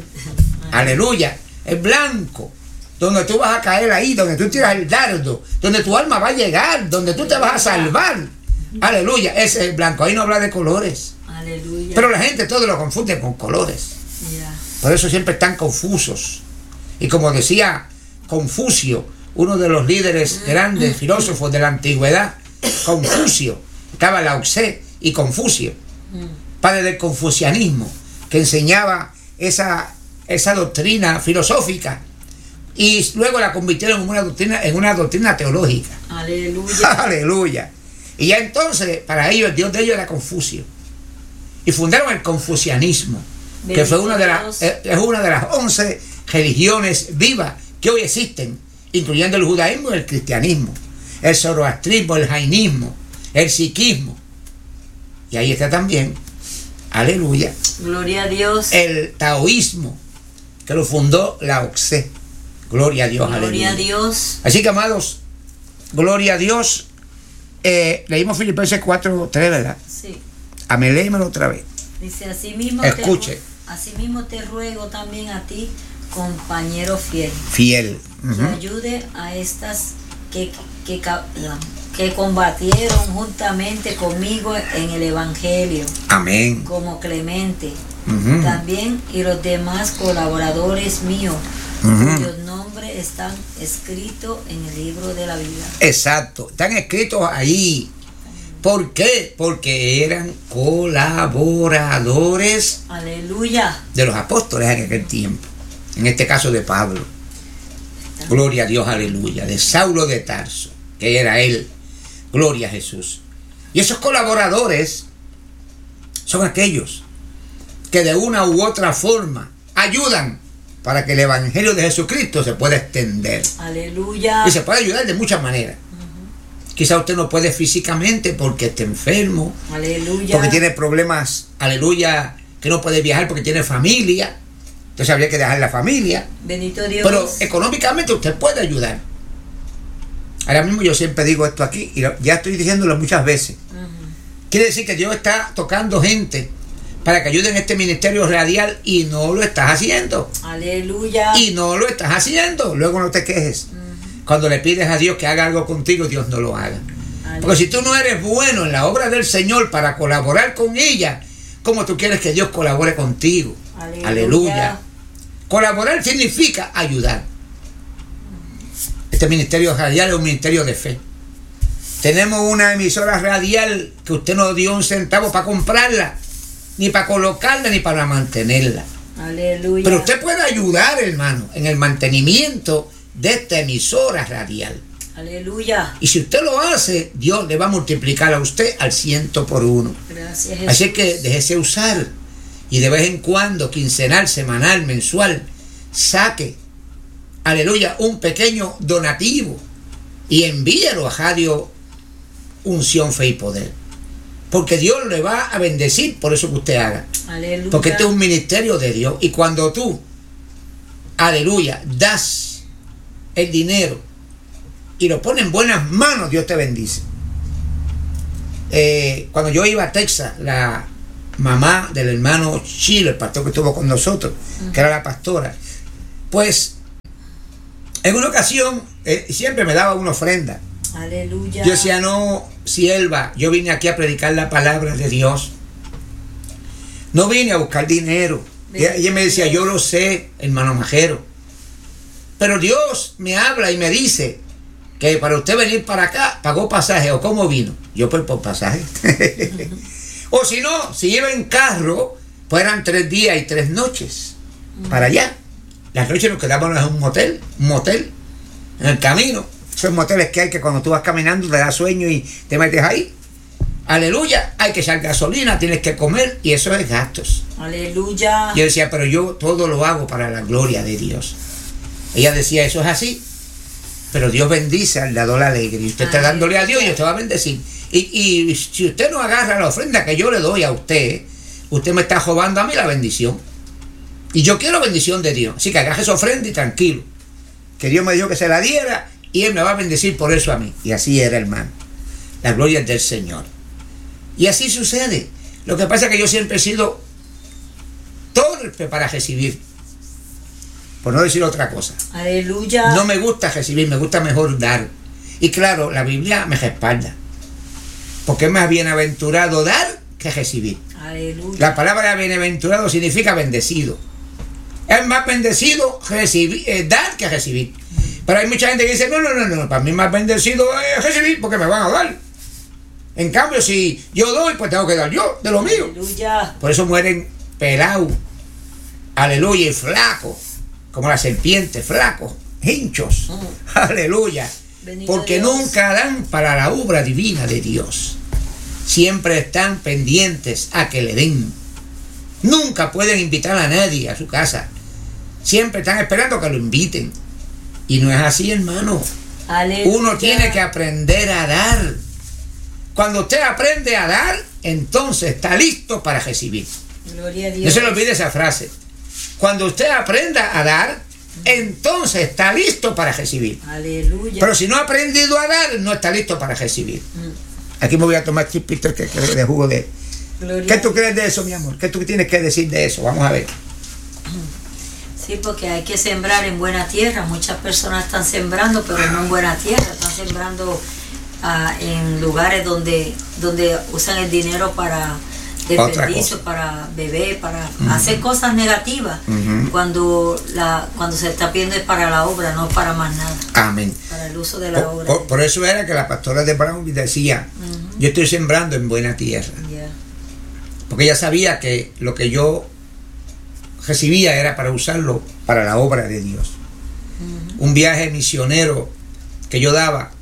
Aleluya. El blanco. Donde tú vas a caer ahí, donde tú tiras el dardo, donde tu alma va a llegar, donde tú te vas a salvar. Aleluya. Ese es el blanco. Ahí no habla de colores. Aleluya. Pero la gente todo lo confunde con colores. Yeah. Por eso siempre están confusos. Y como decía Confucio, uno de los líderes grandes filósofos de la antigüedad, Confucio, estaba Lao Tse y Confucio, padre del confucianismo, que enseñaba esa, esa doctrina filosófica y luego la convirtieron en una doctrina, en una doctrina teológica. Aleluya. Aleluya. Y ya entonces, para ellos, el Dios de ellos era Confucio. Y fundaron el confucianismo, que fue una de las, es una de las once religiones vivas que hoy existen, incluyendo el judaísmo y el cristianismo, el zoroastrismo, el jainismo, el sikhismo. Y ahí está también, aleluya, gloria a Dios, el taoísmo, que lo fundó Lao Tse. Gloria a Dios, gloria aleluya. a Dios. Así que, amados, gloria a Dios. Eh, leímos Filipenses cuatro tres, ¿verdad? Sí. Amén, léemelo otra vez. Dice, así mismo escuche. Te, así mismo te ruego también a ti, compañero fiel. Fiel. Uh-huh. Que ayude a estas que, que, que combatieron juntamente conmigo en el Evangelio. Amén. Como Clemente. Uh-huh. También y los demás colaboradores míos, uh-huh, cuyos nombres están escritos en el libro de la vida. Exacto, están escritos ahí. ¿Por qué? Porque eran colaboradores, aleluya, de los apóstoles en aquel tiempo. En este caso de Pablo. Gloria a Dios, aleluya. De Saulo de Tarso, que era él. Gloria a Jesús. Y esos colaboradores son aquellos que de una u otra forma ayudan para que el Evangelio de Jesucristo se pueda extender. Aleluya. Y se puede ayudar de muchas maneras. Uh-huh. Quizá usted no puede físicamente porque está enfermo. Aleluya. Porque tiene problemas, aleluya, que no puede viajar porque tiene familia. Entonces habría que dejar la familia. Bendito Dios. Pero económicamente usted puede ayudar. Ahora mismo yo siempre digo esto aquí y ya estoy diciéndolo muchas veces. Uh-huh. Quiere decir que Dios está tocando gente para que ayuden en este ministerio radial y no lo estás haciendo. Aleluya. Y no lo estás haciendo. Luego no te quejes. Uh-huh. Cuando le pides a Dios que haga algo contigo, Dios no lo haga. Aleluya. Porque si tú no eres bueno en la obra del Señor para colaborar con ella, ¿cómo tú quieres que Dios colabore contigo? Aleluya. Aleluya. Colaborar significa ayudar. Este ministerio radial es un ministerio de fe. Tenemos una emisora radial que usted no dio un centavo para comprarla, ni para colocarla, ni para mantenerla. Aleluya. Pero usted puede ayudar, hermano, en el mantenimiento de esta emisora radial. Aleluya. Y si usted lo hace, Dios le va a multiplicar a usted al ciento por uno. Gracias, Jesús. Así que déjese usar. Y de vez en cuando, quincenal, semanal, mensual, saque, aleluya, un pequeño donativo y envíelo a Radio Unción, Fe y Poder. Porque Dios le va a bendecir por eso que usted haga. Aleluya. Porque este es un ministerio de Dios. Y cuando tú, aleluya, das el dinero y lo pones en buenas manos, Dios te bendice. Eh, cuando yo iba a Texas, la mamá del hermano Chilo, el pastor que estuvo con nosotros, uh-huh, que era la pastora, pues en una ocasión eh, siempre me daba una ofrenda. Aleluya. Yo decía, no, sierva, yo vine aquí a predicar la palabra de Dios, no vine a buscar dinero. Y ella me decía, yo lo sé, hermano Majero, pero Dios me habla y me dice que para usted venir para acá pagó pasaje, o cómo vino. Yo pues por pasaje. O si no, si iba en carro, pues eran tres días y tres noches para allá. Las noches nos quedábamos en un motel, un motel, en el camino. Esos moteles que hay que cuando tú vas caminando te da sueño y te metes ahí. Aleluya, hay que echar gasolina, tienes que comer y eso es gastos. Aleluya. Yo decía, pero yo todo lo hago para la gloria de Dios. Ella decía, eso es así, pero Dios bendice al dador alegre. Y usted está dándole a Dios y usted va a bendecir. Y, y si usted no agarra la ofrenda que yo le doy a usted, usted me está robando a mí la bendición. Y yo quiero bendición de Dios. Así que agarre esa ofrenda y tranquilo. Que Dios me dijo que se la diera y Él me va a bendecir por eso a mí. Y así era, hermano. La gloria es del Señor. Y así sucede. Lo que pasa es que yo siempre he sido torpe para recibir. Por no decir otra cosa. Aleluya. No me gusta recibir, me gusta mejor dar. Y claro, la Biblia me respalda. Porque es más bienaventurado dar que recibir. Aleluya. La palabra bienaventurado significa bendecido. Es más bendecido recibir, eh, dar que recibir. Mm. Pero hay mucha gente que dice, no, no, no, no, para mí más bendecido es recibir porque me van a dar. En cambio, si yo doy, pues tengo que dar yo de lo mío. Aleluya. Por eso mueren pelados, aleluya, y flacos, como la serpiente, flacos, hinchos, mm. aleluya. Bendito porque Dios. Nunca dan para la obra divina de Dios. Siempre están pendientes a que le den. Nunca pueden invitar a nadie a su casa. Siempre están esperando que lo inviten. Y no es así, hermano. Aleluya. Uno tiene que aprender a dar. Cuando usted aprende a dar, entonces está listo para recibir. Gloria a Dios. No se le olvide esa frase. Cuando usted aprenda a dar, entonces está listo para recibir. Aleluya. Pero si no ha aprendido a dar, no está listo para recibir. Mm. Aquí me voy a tomar chipito que, que de jugo de... Gloria. ¿Qué tú crees de eso, mi amor? ¿Qué tú tienes que decir de eso? Vamos a ver. Sí, porque hay que sembrar en buena tierra. Muchas personas están sembrando, pero no en buena tierra. Están sembrando uh, en lugares donde, donde usan el dinero para desperdicio, para beber, para uh-huh. hacer cosas negativas. Uh-huh. Cuando la cuando se está pidiendo es para la obra, no para más nada. Amén. Para el uso de la por, obra. Por, por eso era que la pastora de Brown decía, uh-huh. yo estoy sembrando en buena tierra. Yeah. Porque ella sabía que lo que yo recibía era para usarlo para la obra de Dios. Uh-huh. Un viaje misionero que yo daba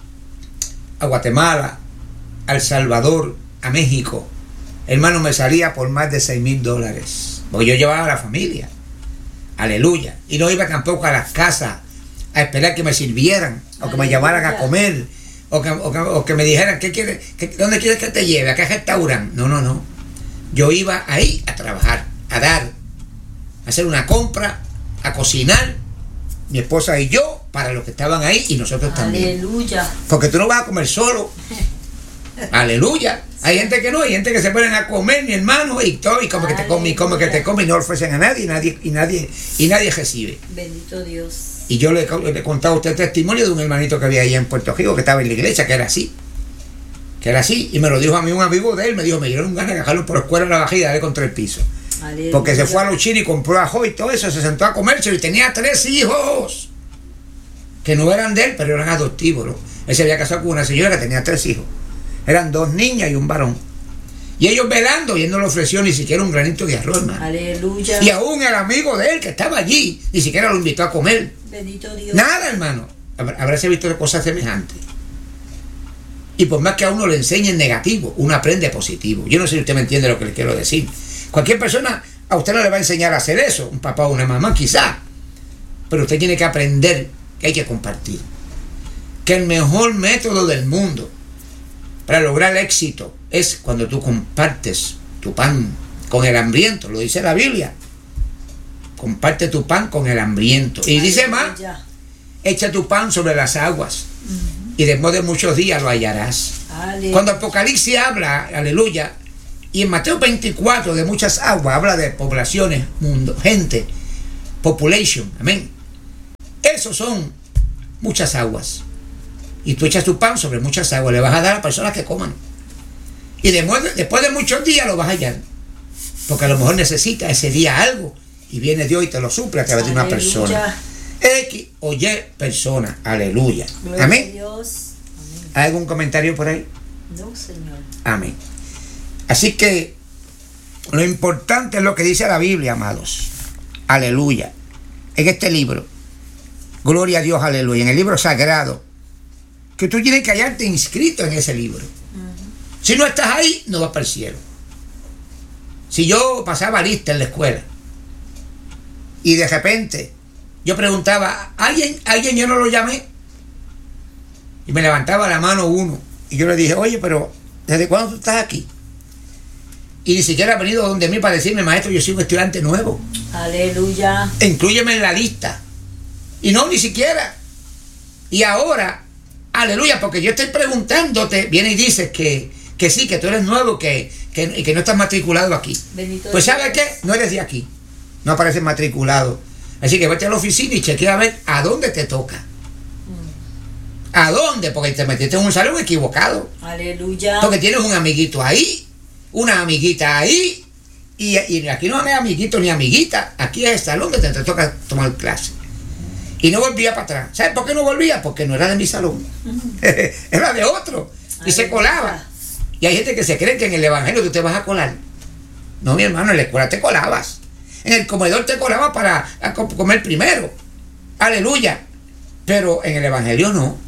a Guatemala, a El Salvador, a México, hermano, me salía por más de seis mil dólares. Porque yo llevaba a la familia. Aleluya. Y no iba tampoco a las casas a esperar que me sirvieran, o que Aleluya. Me llevaran a comer, o que, o que, o que me dijeran, ¿qué quiere, qué, ¿dónde quieres que te lleve? ¿A qué restaurante? No, no, no. Yo iba ahí a trabajar, a dar, a hacer una compra, a cocinar, mi esposa y yo, para los que estaban ahí y nosotros también. Aleluya. Porque tú no vas a comer solo. Aleluya. Hay gente que no, hay gente que se ponen a comer, mi hermano, y todo, y come que te come, y come que te come, y no ofrecen a nadie, y nadie, y nadie, y nadie recibe. Bendito Dios. Y yo le, le he contado a usted el testimonio de un hermanito que había allá en Puerto Rico, que estaba en la iglesia, que era así. Que era así. Y me lo dijo a mí un amigo de él, me dijo, me dieron ganas de dejarlo por la escuela en la bajida y darle contra el piso. Aleluya. Porque se fue a los chinos y compró ajo y todo eso, se sentó a comerse y tenía tres hijos. Que no eran de él, pero eran adoptivos, ¿no? Él se había casado con una señora que tenía tres hijos. Eran dos niñas y un varón. Y ellos velando, y él no le ofreció ni siquiera un granito de arroz, hermano. Aleluya. Y aún el amigo de él que estaba allí, ni siquiera lo invitó a comer. Bendito Dios. Nada, hermano. Habráse visto cosas semejantes. Y por más que a uno le enseñen negativo, uno aprende positivo. Yo no sé si usted me entiende lo que le quiero decir. Cualquier persona a usted no le va a enseñar a hacer eso. Un papá o una mamá, quizá. Pero usted tiene que aprender que hay que compartir. Que el mejor método del mundo para lograr el éxito es cuando tú compartes tu pan con el hambriento, lo dice la Biblia. Comparte tu pan con el hambriento. Y dice más, echa tu pan sobre las aguas, uh-huh. y después de muchos días lo hallarás. Aleluya. Cuando Apocalipsis habla, aleluya, y en Mateo veinticuatro de muchas aguas, habla de poblaciones, mundo, gente, population, amén. Esos son muchas aguas. Y tú echas tu pan sobre muchas aguas, le vas a dar a personas que coman. Y después de, después de muchos días lo vas a hallar. Porque a lo mejor necesita ese día algo. Y viene Dios y te lo suple a través de una persona. X o Y persona. Aleluya. Gloria Amén. A Dios. Amén. ¿Hay algún comentario por ahí? No, Señor. Amén. Así que lo importante es lo que dice la Biblia, amados. Aleluya. En este libro. Gloria a Dios, aleluya. En el libro sagrado que tú tienes que hallarte inscrito en ese libro. Uh-huh. Si no estás ahí, no vas para el cielo. Si yo pasaba lista en la escuela y de repente yo preguntaba, ¿alguien, alguien yo no lo llamé? Y me levantaba la mano uno y yo le dije, oye, pero ¿desde cuándo tú estás aquí? Y ni siquiera ha venido donde mí para decirme, maestro, yo soy un estudiante nuevo. Aleluya. Inclúyeme en la lista. Y no, ni siquiera. Y ahora, aleluya, porque yo estoy preguntándote, viene y dices que, que sí, que tú eres nuevo, que, que, que no estás matriculado aquí. Bendito pues ¿sabes qué? No eres de aquí. No apareces matriculado. Así que vete a la oficina y chequea a ver a dónde te toca. ¿A dónde? Porque te metiste en un salón equivocado. Aleluya. Porque tienes un amiguito ahí, una amiguita ahí, y, y aquí no hay amiguito ni amiguita. Aquí es el salón donde te toca tomar clase. Y no volvía para atrás. ¿Sabes por qué no volvía? Porque no era de mi salón. Uh-huh. Era de otro. Y Aleluya. Se colaba. Y hay gente que se cree que en el evangelio tú te vas a colar. No, mi hermano, en la escuela te colabas. En el comedor te colabas para comer primero. Aleluya. Pero en el evangelio no.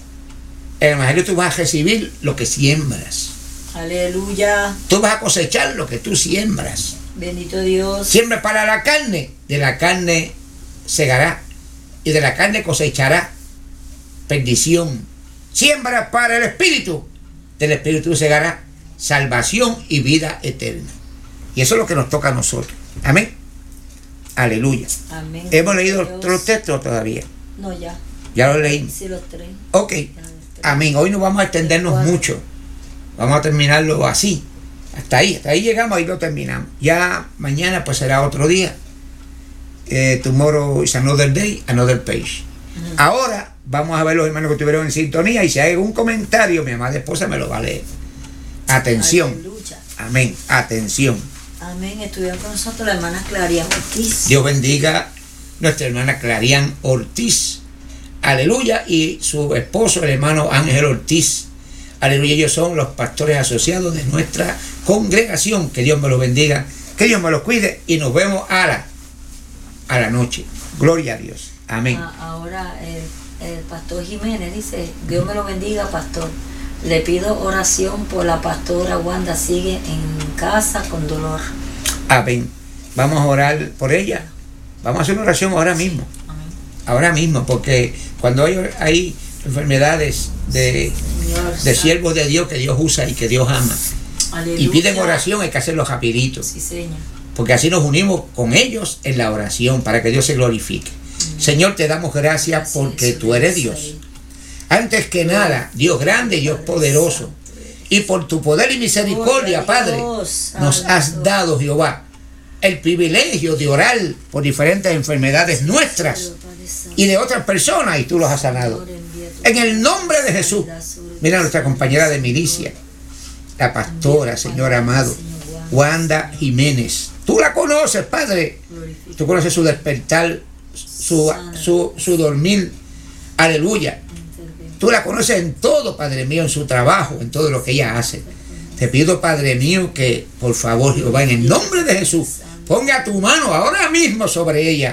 En el evangelio tú vas a recibir lo que siembras. Aleluya. Tú vas a cosechar lo que tú siembras. Bendito Dios. Siembra para la carne, de la carne segará y de la carne cosechará perdición. Siembra para el espíritu, del espíritu segará salvación y vida eterna. Y eso es lo que nos toca a nosotros. Amén. Aleluya. Amén. ¿Hemos leído otros textos todavía? No, ya. ¿Ya los leímos? Sí, los tres. Ok. Amén. Hoy no vamos a extendernos mucho. Vamos a terminarlo así. Hasta ahí. Hasta ahí llegamos, ahí lo terminamos. Ya mañana pues será otro día. Eh, tomorrow is another day, another page. Uh-huh. Ahora vamos a ver los hermanos que estuvieron en sintonía. Y si hay algún comentario, mi amada esposa me lo va a leer. Atención. Aleluya. Amén. Atención. Amén. Estuvieron con nosotros la hermana Clarian Ortiz. Dios bendiga nuestra hermana Clarian Ortiz. Aleluya. Y su esposo, el hermano Ángel Ortiz. Aleluya. Ellos son los pastores asociados de nuestra congregación. Que Dios me los bendiga. Que Dios me los cuide. Y nos vemos a la, a la noche. Gloria a Dios. Amén. Ah, ahora el, el pastor Jiménez dice, Dios me lo bendiga, pastor. Le pido oración por la pastora Wanda. Sigue en casa con dolor. Amén. Vamos a orar por ella. Vamos a hacer una oración ahora mismo. Amén. Ahora mismo, porque cuando hay, hay enfermedades de, de siervos de Dios que Dios usa y que Dios ama, aleluya, y piden oración, hay que hacerlo rapidito. Sí, Señor. Porque así nos unimos con ellos en la oración para que Dios se glorifique. Amén. Señor, te damos gracias así porque tú eres Dios. Antes que nada, Dios grande, Dios poderoso. Y por tu poder y misericordia, Padre, nos has dado, Jehová, el privilegio de orar por diferentes enfermedades nuestras y de otras personas, y tú los has sanado. En el nombre de Jesús. Mira a nuestra compañera de milicia, la pastora, Señor amado, Wanda Jiménez. Tú la conoces, Padre. Tú conoces su despertar, su, su, su dormir. Aleluya. Tú la conoces en todo, Padre mío, en su trabajo, en todo lo que ella hace. Te pido, Padre mío, que por favor, Jehová, en el nombre de Jesús, ponga tu mano ahora mismo sobre ella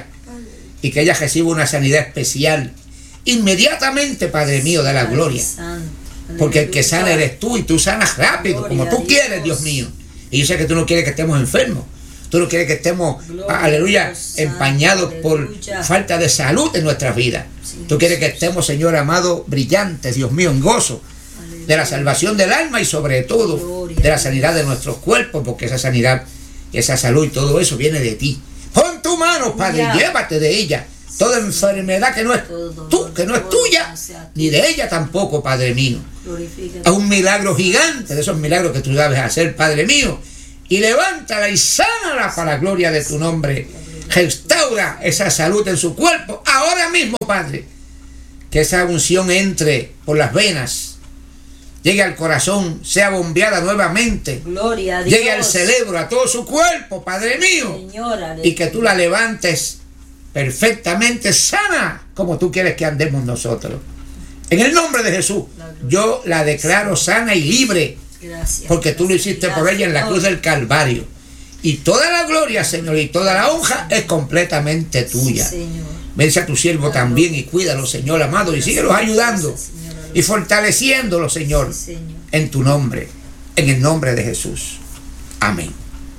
y que ella reciba una sanidad especial. Inmediatamente, Padre mío, de la gloria. Porque el que sana eres tú y tú sanas rápido, como tú quieres, Dios mío. Y yo sé que tú no quieres que estemos enfermos. Tú no quieres que estemos, gloria, aleluya, empañados por aleluya, falta de salud en nuestras vidas. Sí, tú quieres que estemos, Señor amado, brillantes, Dios mío, en gozo aleluya, de la salvación del alma y sobre todo gloria, de la sanidad de nuestros cuerpos, porque esa sanidad, esa salud y todo eso viene de ti. Pon tu mano, Padre, y llévate de ella toda enfermedad que no es tú, que no es tuya, ni de ella tampoco, Padre mío. Es un milagro gigante de esos milagros que tú debes hacer, Padre mío. Y levántala y sánala para la gloria de tu nombre. Restaura esa salud en su cuerpo ahora mismo, Padre. Que esa unción entre por las venas, llegue al corazón, sea bombeada nuevamente. Gloria a Dios. Llegue al cerebro, a todo su cuerpo, Padre mío. Señora, y que tú la levantes perfectamente sana, como tú quieres que andemos nosotros. En el nombre de Jesús, yo la declaro sana y libre. Gracias, porque tú lo hiciste gracias, por ella en la cruz del Calvario. Y toda la gloria, Señor, y toda la honra es completamente tuya. Sí, bendice a tu siervo también y cuídalo, Señor amado, y síguelos ayudando y fortaleciéndolo, Señor, Sí, Señor. en tu nombre, en el nombre de Jesús. Amén.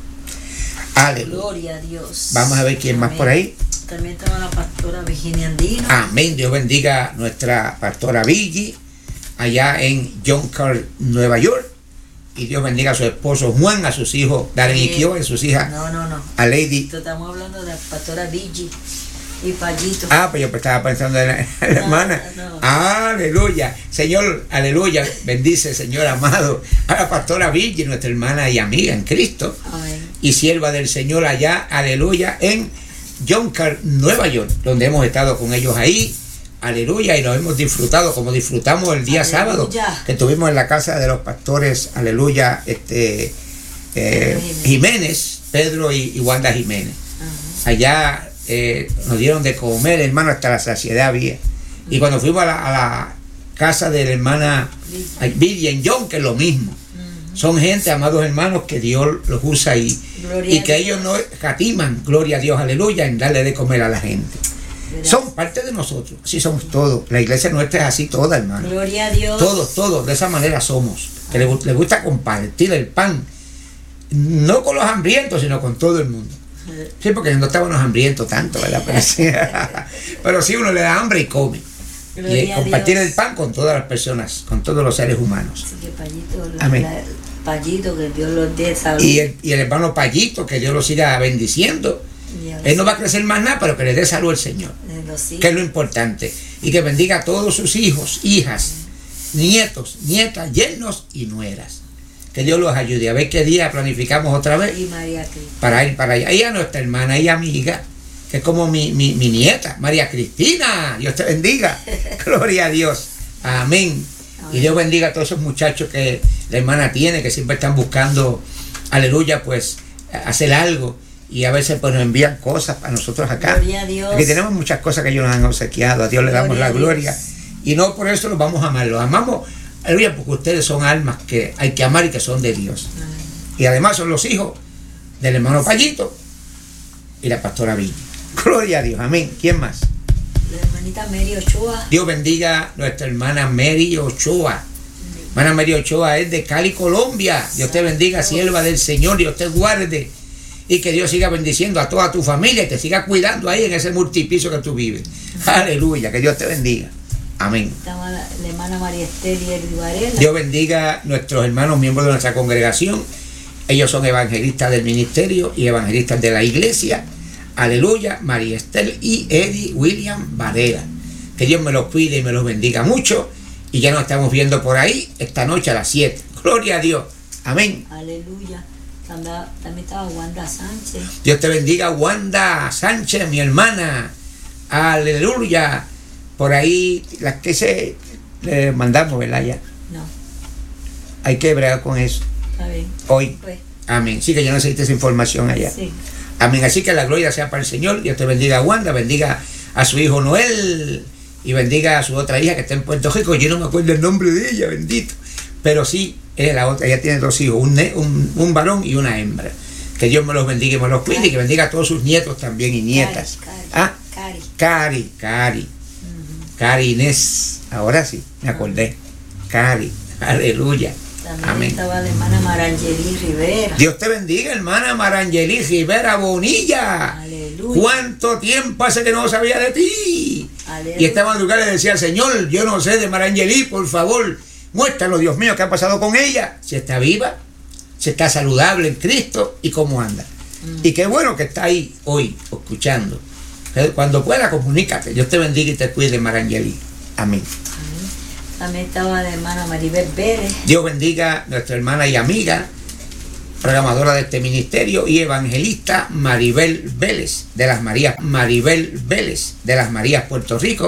Aleluya. Gloria a Dios. Vamos a ver quién más Amén. por ahí. También estaba la pastora Virginia Andino. Amén. Dios bendiga a nuestra pastora Viggy allá en Yonkers, Nueva York. Y Dios bendiga a su esposo Juan, a sus hijos Darren y Sí. Kio, a sus hijas, No, no, no. a Lady. Esto estamos hablando de la pastora Vigi y Pallito. Ah, pues yo estaba pensando en la, en la No, hermana. no. Aleluya. Señor, aleluya. Bendice, Señor amado, a la pastora Viggy, nuestra hermana y amiga en Cristo. Amén. Y sierva del Señor allá, aleluya, en Yonkers, Nueva York, donde hemos estado con ellos ahí, aleluya, y nos hemos disfrutado como disfrutamos el día Aleluya. sábado, que estuvimos en la casa de los pastores, aleluya, este eh, Jiménez, Pedro y, y Wanda Jiménez. Ajá. Allá eh, nos dieron de comer, hermano, hasta la saciedad había. Y cuando fuimos a la, a la casa de la hermana Vidia en Yonkers, lo mismo. Son gente, amados hermanos, que Dios los usa y, y que ellos no escatiman, gloria a Dios, aleluya, en darle de comer a la gente. ¿Verdad? Son parte de nosotros, así somos todos. La iglesia nuestra es así toda, hermano. Gloria a Dios. Todos, todos, de esa manera somos. Que les, les gusta compartir el pan, no con los hambrientos, sino con todo el mundo. Sí, porque no estábamos hambrientos tanto, ¿verdad? Pero sí, pero sí uno le da hambre y come. Gloria Y a compartir Dios. el pan con todas las personas, con todos los seres humanos. Así que Pallito, la, Amén. la- Pallito, que Dios los dé salud. Y el, y el hermano Payito, que Dios lo siga bendiciendo. Y a Él no va a crecer más nada, pero que le dé salud al Señor, de los hijos. que es lo importante. Y que bendiga a todos sus hijos, hijas, nietos, nietas, yernos y nueras. Que Dios los ayude. A ver qué día planificamos otra vez Y María Cristo. para ir para allá. Y a nuestra hermana y amiga, que es como mi, mi, mi nieta, María Cristina. Dios te bendiga. Gloria a Dios. Amén. Y Dios bendiga a todos esos muchachos que la hermana tiene, que siempre están buscando, aleluya, pues hacer algo. Y a veces pues nos envían cosas para nosotros acá. Gloria a Dios. Aquí tenemos muchas cosas que ellos nos han obsequiado. A Dios le damos Gloria la a gloria. Dios. Y no por eso los vamos a amar. Los amamos, aleluya, porque ustedes son almas que hay que amar y que son de Dios. Amén. Y además son los hijos del hermano Payito y la pastora Villa. Gloria a Dios. Amén. ¿Quién más? La hermanita Mary Ochoa. Dios bendiga a nuestra hermana Mary Ochoa. Hermana Mary Ochoa es de Cali, Colombia. Dios te bendiga, sierva del Señor. Dios te guarde. Y que Dios siga bendiciendo a toda tu familia y te siga cuidando ahí en ese multipiso que tú vives. Aleluya. Que Dios te bendiga. Amén. Estaba la, la hermana María Esther y Edwin Varela. Dios bendiga a nuestros hermanos miembros de nuestra congregación. Ellos son evangelistas del ministerio y evangelistas de la iglesia. Aleluya, María Esther y Eddie William Varela. Que Dios me los cuide y me los bendiga mucho. Y ya nos estamos viendo por ahí esta noche a las siete. Gloria a Dios. Amén. Aleluya. También, también estaba Wanda Sánchez. Dios te bendiga, Wanda Sánchez, mi hermana. Aleluya. Por ahí, las que se le mandamos, ¿verdad? Ya. No, Hay que bregar con eso. está bien. Hoy. Pues, Amén. Sí, que yo necesito esa información allá. sí. Amén. Así que la gloria sea para el Señor. Dios te bendiga a Wanda, bendiga a su hijo Noel y bendiga a su otra hija que está en Puerto Rico. Yo no me acuerdo el nombre de ella, bendito. Pero sí, es la otra. Ella tiene dos hijos, un, ne- un, un varón y una hembra. Que Dios me los bendiga y me los cuide y que bendiga a todos sus nietos también y nietas. Cari, Ah, Cari. Cari, Cari, Ujú. Cari Inés. Ahora sí, me acordé. Cari, aleluya. También Amén. estaba la hermana Marangeli Rivera. Dios te bendiga, hermana Marangeli Rivera Bonilla. Aleluya. ¿Cuánto tiempo hace que no sabía de ti? Aleluya. Y esta madrugada le decía al Señor, yo no sé de Marangeli, por favor, muéstranos, Dios mío, qué ha pasado con ella. Si está viva, si está saludable en Cristo y cómo anda. Mm. Y qué bueno que está ahí hoy, escuchando. Cuando pueda, comunícate. Dios te bendiga y te cuide, Marangeli. Amén. Amén. También estaba la hermana Maribel Pérez. Dios bendiga a nuestra hermana y amiga, programadora de este ministerio y evangelista Maribel Vélez, de las Marías, Maribel Vélez, de las Marías, Puerto Rico.